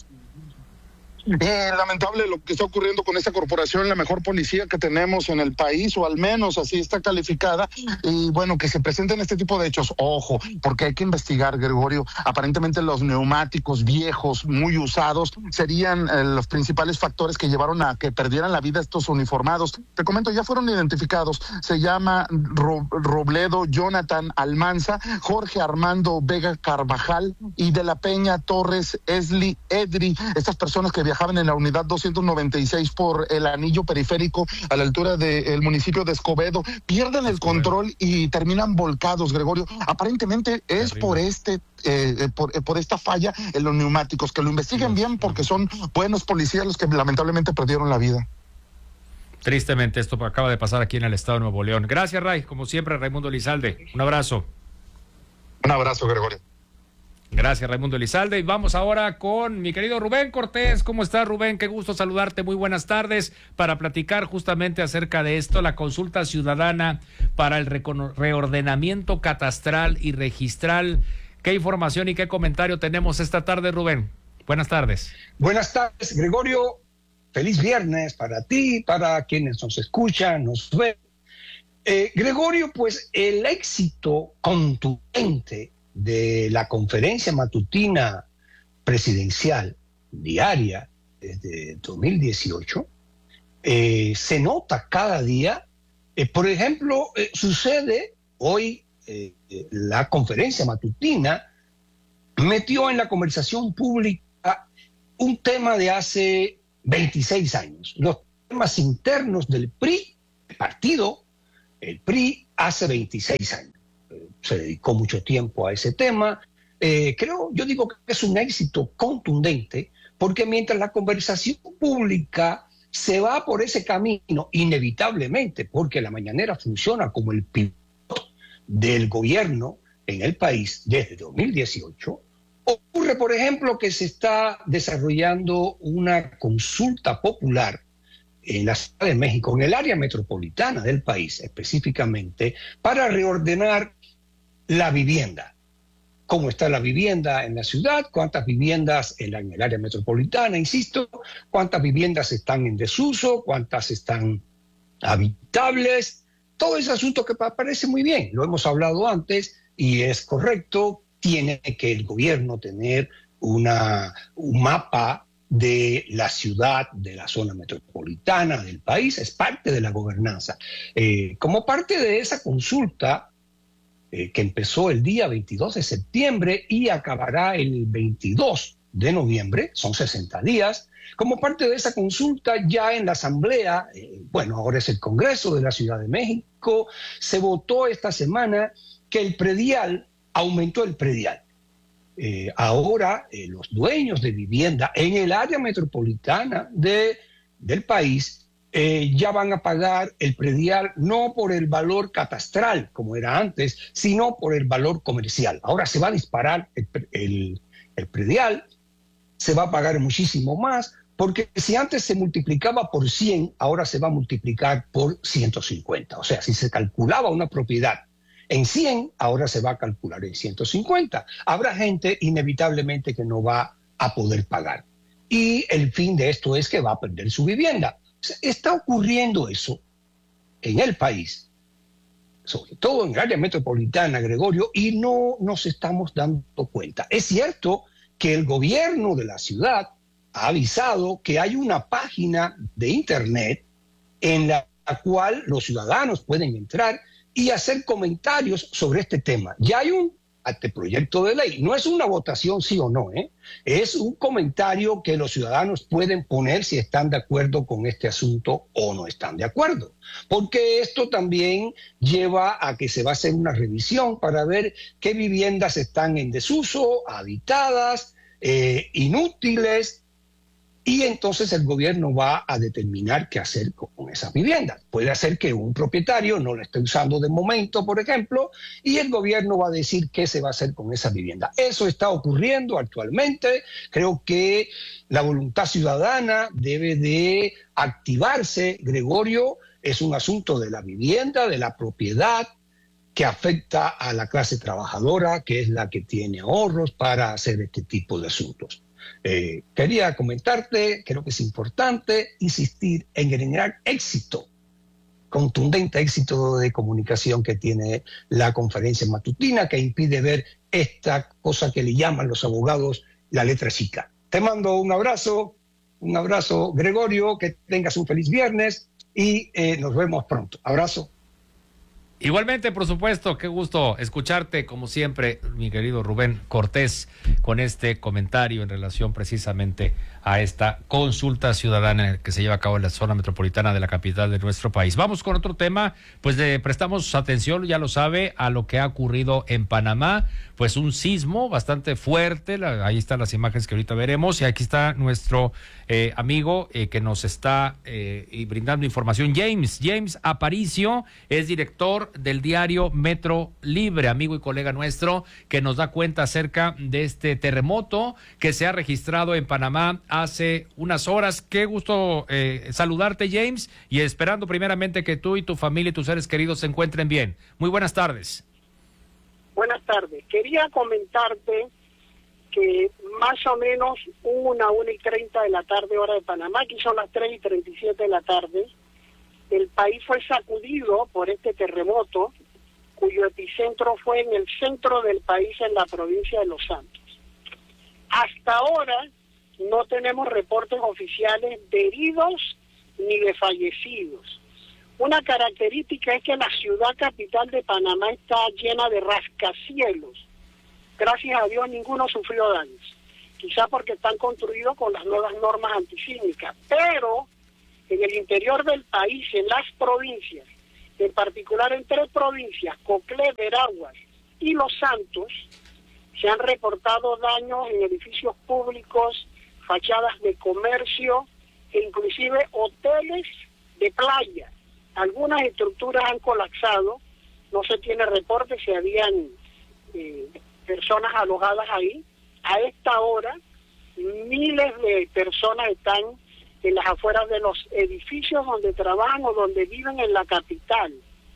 Eh, lamentable lo que está ocurriendo con esta corporación, la mejor policía que tenemos en el país, o al menos así está calificada, y bueno, que se presenten este tipo de hechos, ojo, porque hay que investigar, Gregorio. Aparentemente los neumáticos viejos, muy usados, serían eh, los principales factores que llevaron a que perdieran la vida estos uniformados. Te comento, ya fueron identificados, se llama Ro- Robledo Jonathan Almanza, Jorge Armando Vega Carvajal y de la Peña Torres Esli Edri, estas personas que viajaban en la unidad doscientos noventa y seis por el anillo periférico a la altura del municipio de Escobedo, pierden el control y terminan volcados, Gregorio. Aparentemente es por este eh, por, por esta falla en los neumáticos, que lo investiguen bien porque son buenos policías los que lamentablemente perdieron la vida. Tristemente esto acaba de pasar aquí en el estado de Nuevo León. Gracias, Ray, como siempre, Raimundo Elizalde. Un abrazo. Un abrazo, Gregorio. Gracias, Raimundo Elizalde. Y vamos ahora con mi querido Rubén Cortés. ¿Cómo estás, Rubén? Qué gusto saludarte. Muy buenas tardes para platicar justamente acerca de esto, la consulta ciudadana para el reordenamiento catastral y registral. ¿Qué información y qué comentario tenemos esta tarde, Rubén? Buenas tardes. Buenas tardes, Gregorio. Feliz viernes para ti, para quienes nos escuchan, nos ven. Eh, Gregorio, pues el éxito contundente de la conferencia matutina presidencial diaria desde dos mil dieciocho eh, se nota cada día. Eh, por ejemplo, eh, sucede hoy eh, la conferencia matutina metió en la conversación pública un tema de hace veintiséis años, los temas internos del P R I, el partido, el P R I hace veintiséis años. Se dedicó mucho tiempo a ese tema. Eh, creo, yo digo que es un éxito contundente, porque mientras la conversación pública se va por ese camino, inevitablemente, porque la mañanera funciona como el piloto del gobierno en el país desde dos mil dieciocho, ocurre, por ejemplo, que se está desarrollando una consulta popular en la Ciudad de México, en el área metropolitana del país específicamente, para reordenar la vivienda. ¿Cómo está la vivienda en la ciudad? ¿Cuántas viviendas en, la, en el área metropolitana, insisto? ¿Cuántas viviendas están en desuso? ¿Cuántas están habitables? Todo ese asunto que parece muy bien, lo hemos hablado antes y es correcto. Tiene que el gobierno tener una, un mapa de la ciudad, de la zona metropolitana, del país, es parte de la gobernanza. Eh, como parte de esa consulta, eh, que empezó el día veintidós de septiembre y acabará el veintidós de noviembre, son sesenta días, como parte de esa consulta ya en la Asamblea, eh, bueno, ahora es el Congreso de la Ciudad de México, se votó esta semana que el predial, aumentó el predial. Eh, ahora eh, los dueños de vivienda en el área metropolitana de, del país eh, ya van a pagar el predial no por el valor catastral como era antes, sino por el valor comercial. Ahora se va a disparar el, el, el predial, se va a pagar muchísimo más, porque si antes se multiplicaba por cien, ahora se va a multiplicar por ciento cincuenta. O sea, si se calculaba una propiedad en cien, ahora se va a calcular en ciento cincuenta. Habrá gente inevitablemente que no va a poder pagar. Y el fin de esto es que va a perder su vivienda. Está ocurriendo eso en el país, sobre todo en el área metropolitana, Gregorio, y no nos estamos dando cuenta. Es cierto que el gobierno de la ciudad ha avisado que hay una página de internet en la cual los ciudadanos pueden entrar y hacer comentarios sobre este tema. Ya hay un anteproyecto de ley. No es una votación sí o no, ¿eh? Es un comentario que los ciudadanos pueden poner si están de acuerdo con este asunto o no están de acuerdo. Porque esto también lleva a que se va a hacer una revisión para ver qué viviendas están en desuso, habitadas, eh, inútiles, y entonces el gobierno va a determinar qué hacer con esas viviendas. Puede hacer que un propietario no la esté usando de momento, por ejemplo, y el gobierno va a decir qué se va a hacer con esa vivienda. Eso está ocurriendo actualmente. Creo que la voluntad ciudadana debe de activarse, Gregorio. Es un asunto de la vivienda, de la propiedad, que afecta a la clase trabajadora, que es la que tiene ahorros para hacer este tipo de asuntos. Eh, quería comentarte, creo que es importante insistir en generar éxito, contundente éxito de comunicación que tiene la conferencia matutina, que impide ver esta cosa que le llaman los abogados la letra chica. Te mando un abrazo, un abrazo, Gregorio, que tengas un feliz viernes y eh, nos vemos pronto. Abrazo. Igualmente, por supuesto, qué gusto escucharte, como siempre, mi querido Rubén Cortés, con este comentario en relación precisamente a esta consulta ciudadana que se lleva a cabo en la zona metropolitana de la capital de nuestro país. Vamos con otro tema, pues le prestamos atención, ya lo sabe, a lo que ha ocurrido en Panamá, pues un sismo bastante fuerte, la, ahí están las imágenes que ahorita veremos, y aquí está nuestro eh, amigo eh, que nos está eh, brindando información, James, James Aparicio, es director director del diario Metro Libre, amigo y colega nuestro, que nos da cuenta acerca de este terremoto que se ha registrado en Panamá hace unas horas. Qué gusto eh, saludarte, James, y esperando primeramente que tú y tu familia y tus seres queridos se encuentren bien. Muy buenas tardes. Buenas tardes. Quería comentarte que más o menos una, una y treinta de la tarde, hora de Panamá, aquí son las tres y treinta y siete de la tarde, el país fue sacudido por este terremoto, cuyo epicentro fue en el centro del país, en la provincia de Los Santos. Hasta ahora no tenemos reportes oficiales de heridos ni de fallecidos. Una característica es que la ciudad capital de Panamá está llena de rascacielos. Gracias a Dios ninguno sufrió daños, quizá porque están construidos con las nuevas normas antisísmicas, pero en el interior del país, en las provincias, en particular en tres provincias, Coclé, Veraguas y Los Santos, se han reportado daños en edificios públicos, fachadas de comercio e inclusive hoteles de playa. Algunas estructuras han colapsado, no se tiene reporte si habían eh, personas alojadas ahí. A esta hora, miles de personas están en las afueras de los edificios donde trabajan o donde viven en la capital.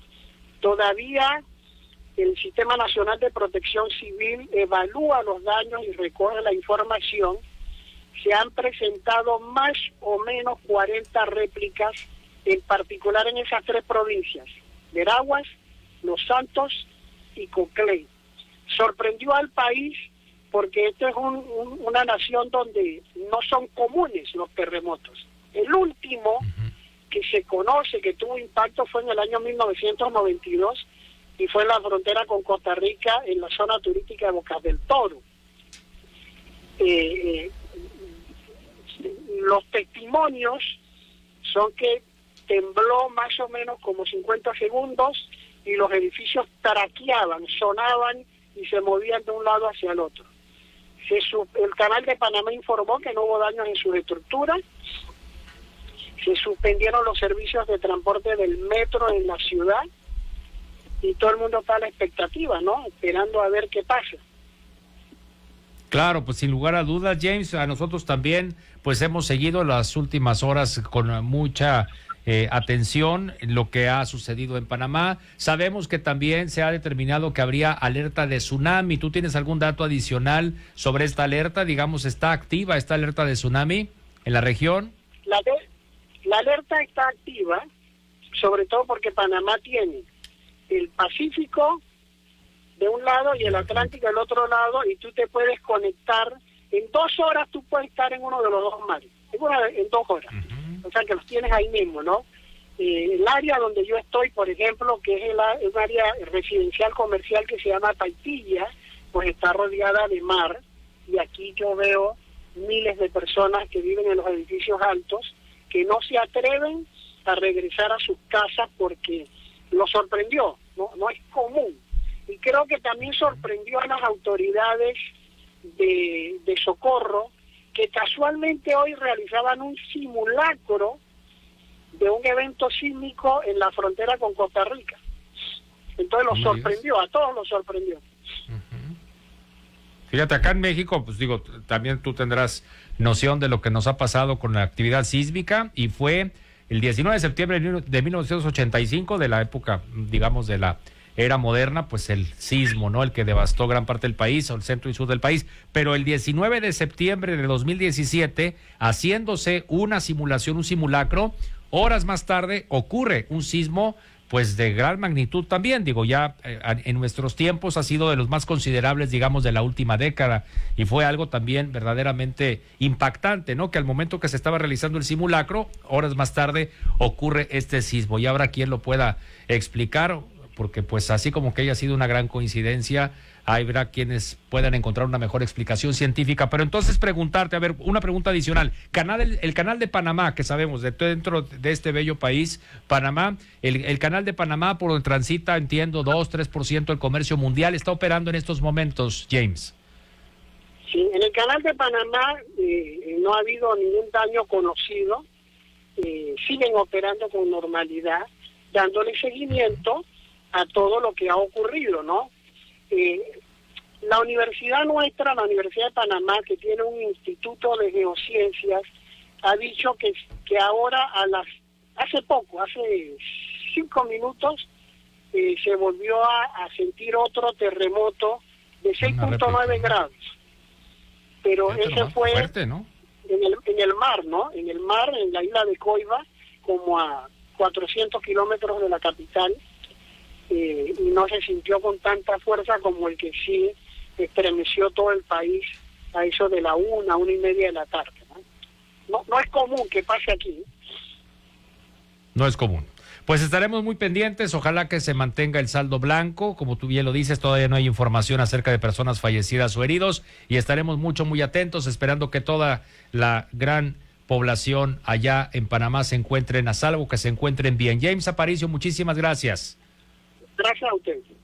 Todavía el Sistema Nacional de Protección Civil evalúa los daños y recoge la información. Se han presentado más o menos cuarenta réplicas, en particular en esas tres provincias, Veraguas, Los Santos y Coclé. Sorprendió al país porque esta es un, un, una nación donde no son comunes los terremotos. El último que se conoce que tuvo impacto fue en el año mil novecientos noventa y dos y fue en la frontera con Costa Rica, en la zona turística de Bocas del Toro. Eh, eh, los testimonios son que tembló más o menos como cincuenta segundos y los edificios traqueaban, sonaban y se movían de un lado hacia el otro. Se sub, el Canal de Panamá informó que no hubo daños en sus estructuras. Se suspendieron los servicios de transporte del metro en la ciudad y todo el mundo está a la expectativa, ¿no? Esperando a ver qué pasa. Claro, pues sin lugar a dudas, James, a nosotros también pues hemos seguido las últimas horas con mucha eh, atención lo que ha sucedido en Panamá. Sabemos que también se ha determinado que habría alerta de tsunami. ¿Tú tienes algún dato adicional sobre esta alerta? Digamos, ¿está activa esta alerta de tsunami en la región? La, de, la alerta está activa, sobre todo porque Panamá tiene el Pacífico de un lado y el Atlántico del otro lado, y tú te puedes conectar. En dos horas tú puedes estar en uno de los dos mares, en, una, en dos horas. Uh-huh. O sea que los tienes ahí mismo, ¿no? Eh, el área donde yo estoy, por ejemplo, que es el, un área residencial comercial que se llama Paitilla, pues está rodeada de mar, y aquí yo veo miles de personas que viven en los edificios altos que no se atreven a regresar a sus casas porque los sorprendió, no, no es común. Y creo que también sorprendió a las autoridades de, de socorro, que casualmente hoy realizaban un simulacro de un evento sísmico en la frontera con Costa Rica. Entonces los sorprendió, a todos los sorprendió. Uh-huh. Fíjate, acá en México, pues digo, también tú tendrás noción de lo que nos ha pasado con la actividad sísmica, y fue el diecinueve de septiembre de mil novecientos ochenta y cinco, de la época, digamos, de la era moderna, pues el sismo, ¿no? El que devastó gran parte del país, o el centro y sur del país. Pero el diecinueve de septiembre de dos mil diecisiete, haciéndose una simulación, un simulacro, horas más tarde ocurre un sismo, pues de gran magnitud también. Digo, ya eh, en nuestros tiempos ha sido de los más considerables, digamos, de la última década, y fue algo también verdaderamente impactante, ¿no? Que al momento que se estaba realizando el simulacro, horas más tarde ocurre este sismo. Y habrá quien lo pueda explicar, porque pues así como que haya sido una gran coincidencia, habrá quienes puedan encontrar una mejor explicación científica. Pero entonces preguntarte, a ver, una pregunta adicional. Canal, el, el canal de Panamá, que sabemos, de dentro de este bello país, Panamá, el, el canal de Panamá por donde transita, entiendo, dos, tres por ciento del comercio mundial, ¿está operando en estos momentos, James? Sí, en el canal de Panamá eh, no ha habido ningún daño conocido, eh, siguen operando con normalidad, dándole seguimiento a todo lo que ha ocurrido, ¿no? Eh, la universidad nuestra, la Universidad de Panamá, que tiene un instituto de geociencias, ha dicho que, que ahora a las, hace poco, hace cinco minutos, eh, se volvió a, a sentir otro terremoto de seis punto nueve grados. Pero ese fue fuerte, ¿no? en el, en el mar, ¿no? En el mar, en la isla de Coiba, como a cuatrocientos kilómetros de la capital, eh, y no se sintió con tanta fuerza como el que sí estremeció todo el país a eso de la una, una y media de la tarde, ¿no? No, no es común que pase aquí. No es común. Pues estaremos muy pendientes, ojalá que se mantenga el saldo blanco, como tú bien lo dices, todavía no hay información acerca de personas fallecidas o heridos, y estaremos mucho, muy atentos, esperando que toda la gran población allá en Panamá se encuentren a salvo, que se encuentren bien. James Aparicio, muchísimas gracias. Gracias a usted.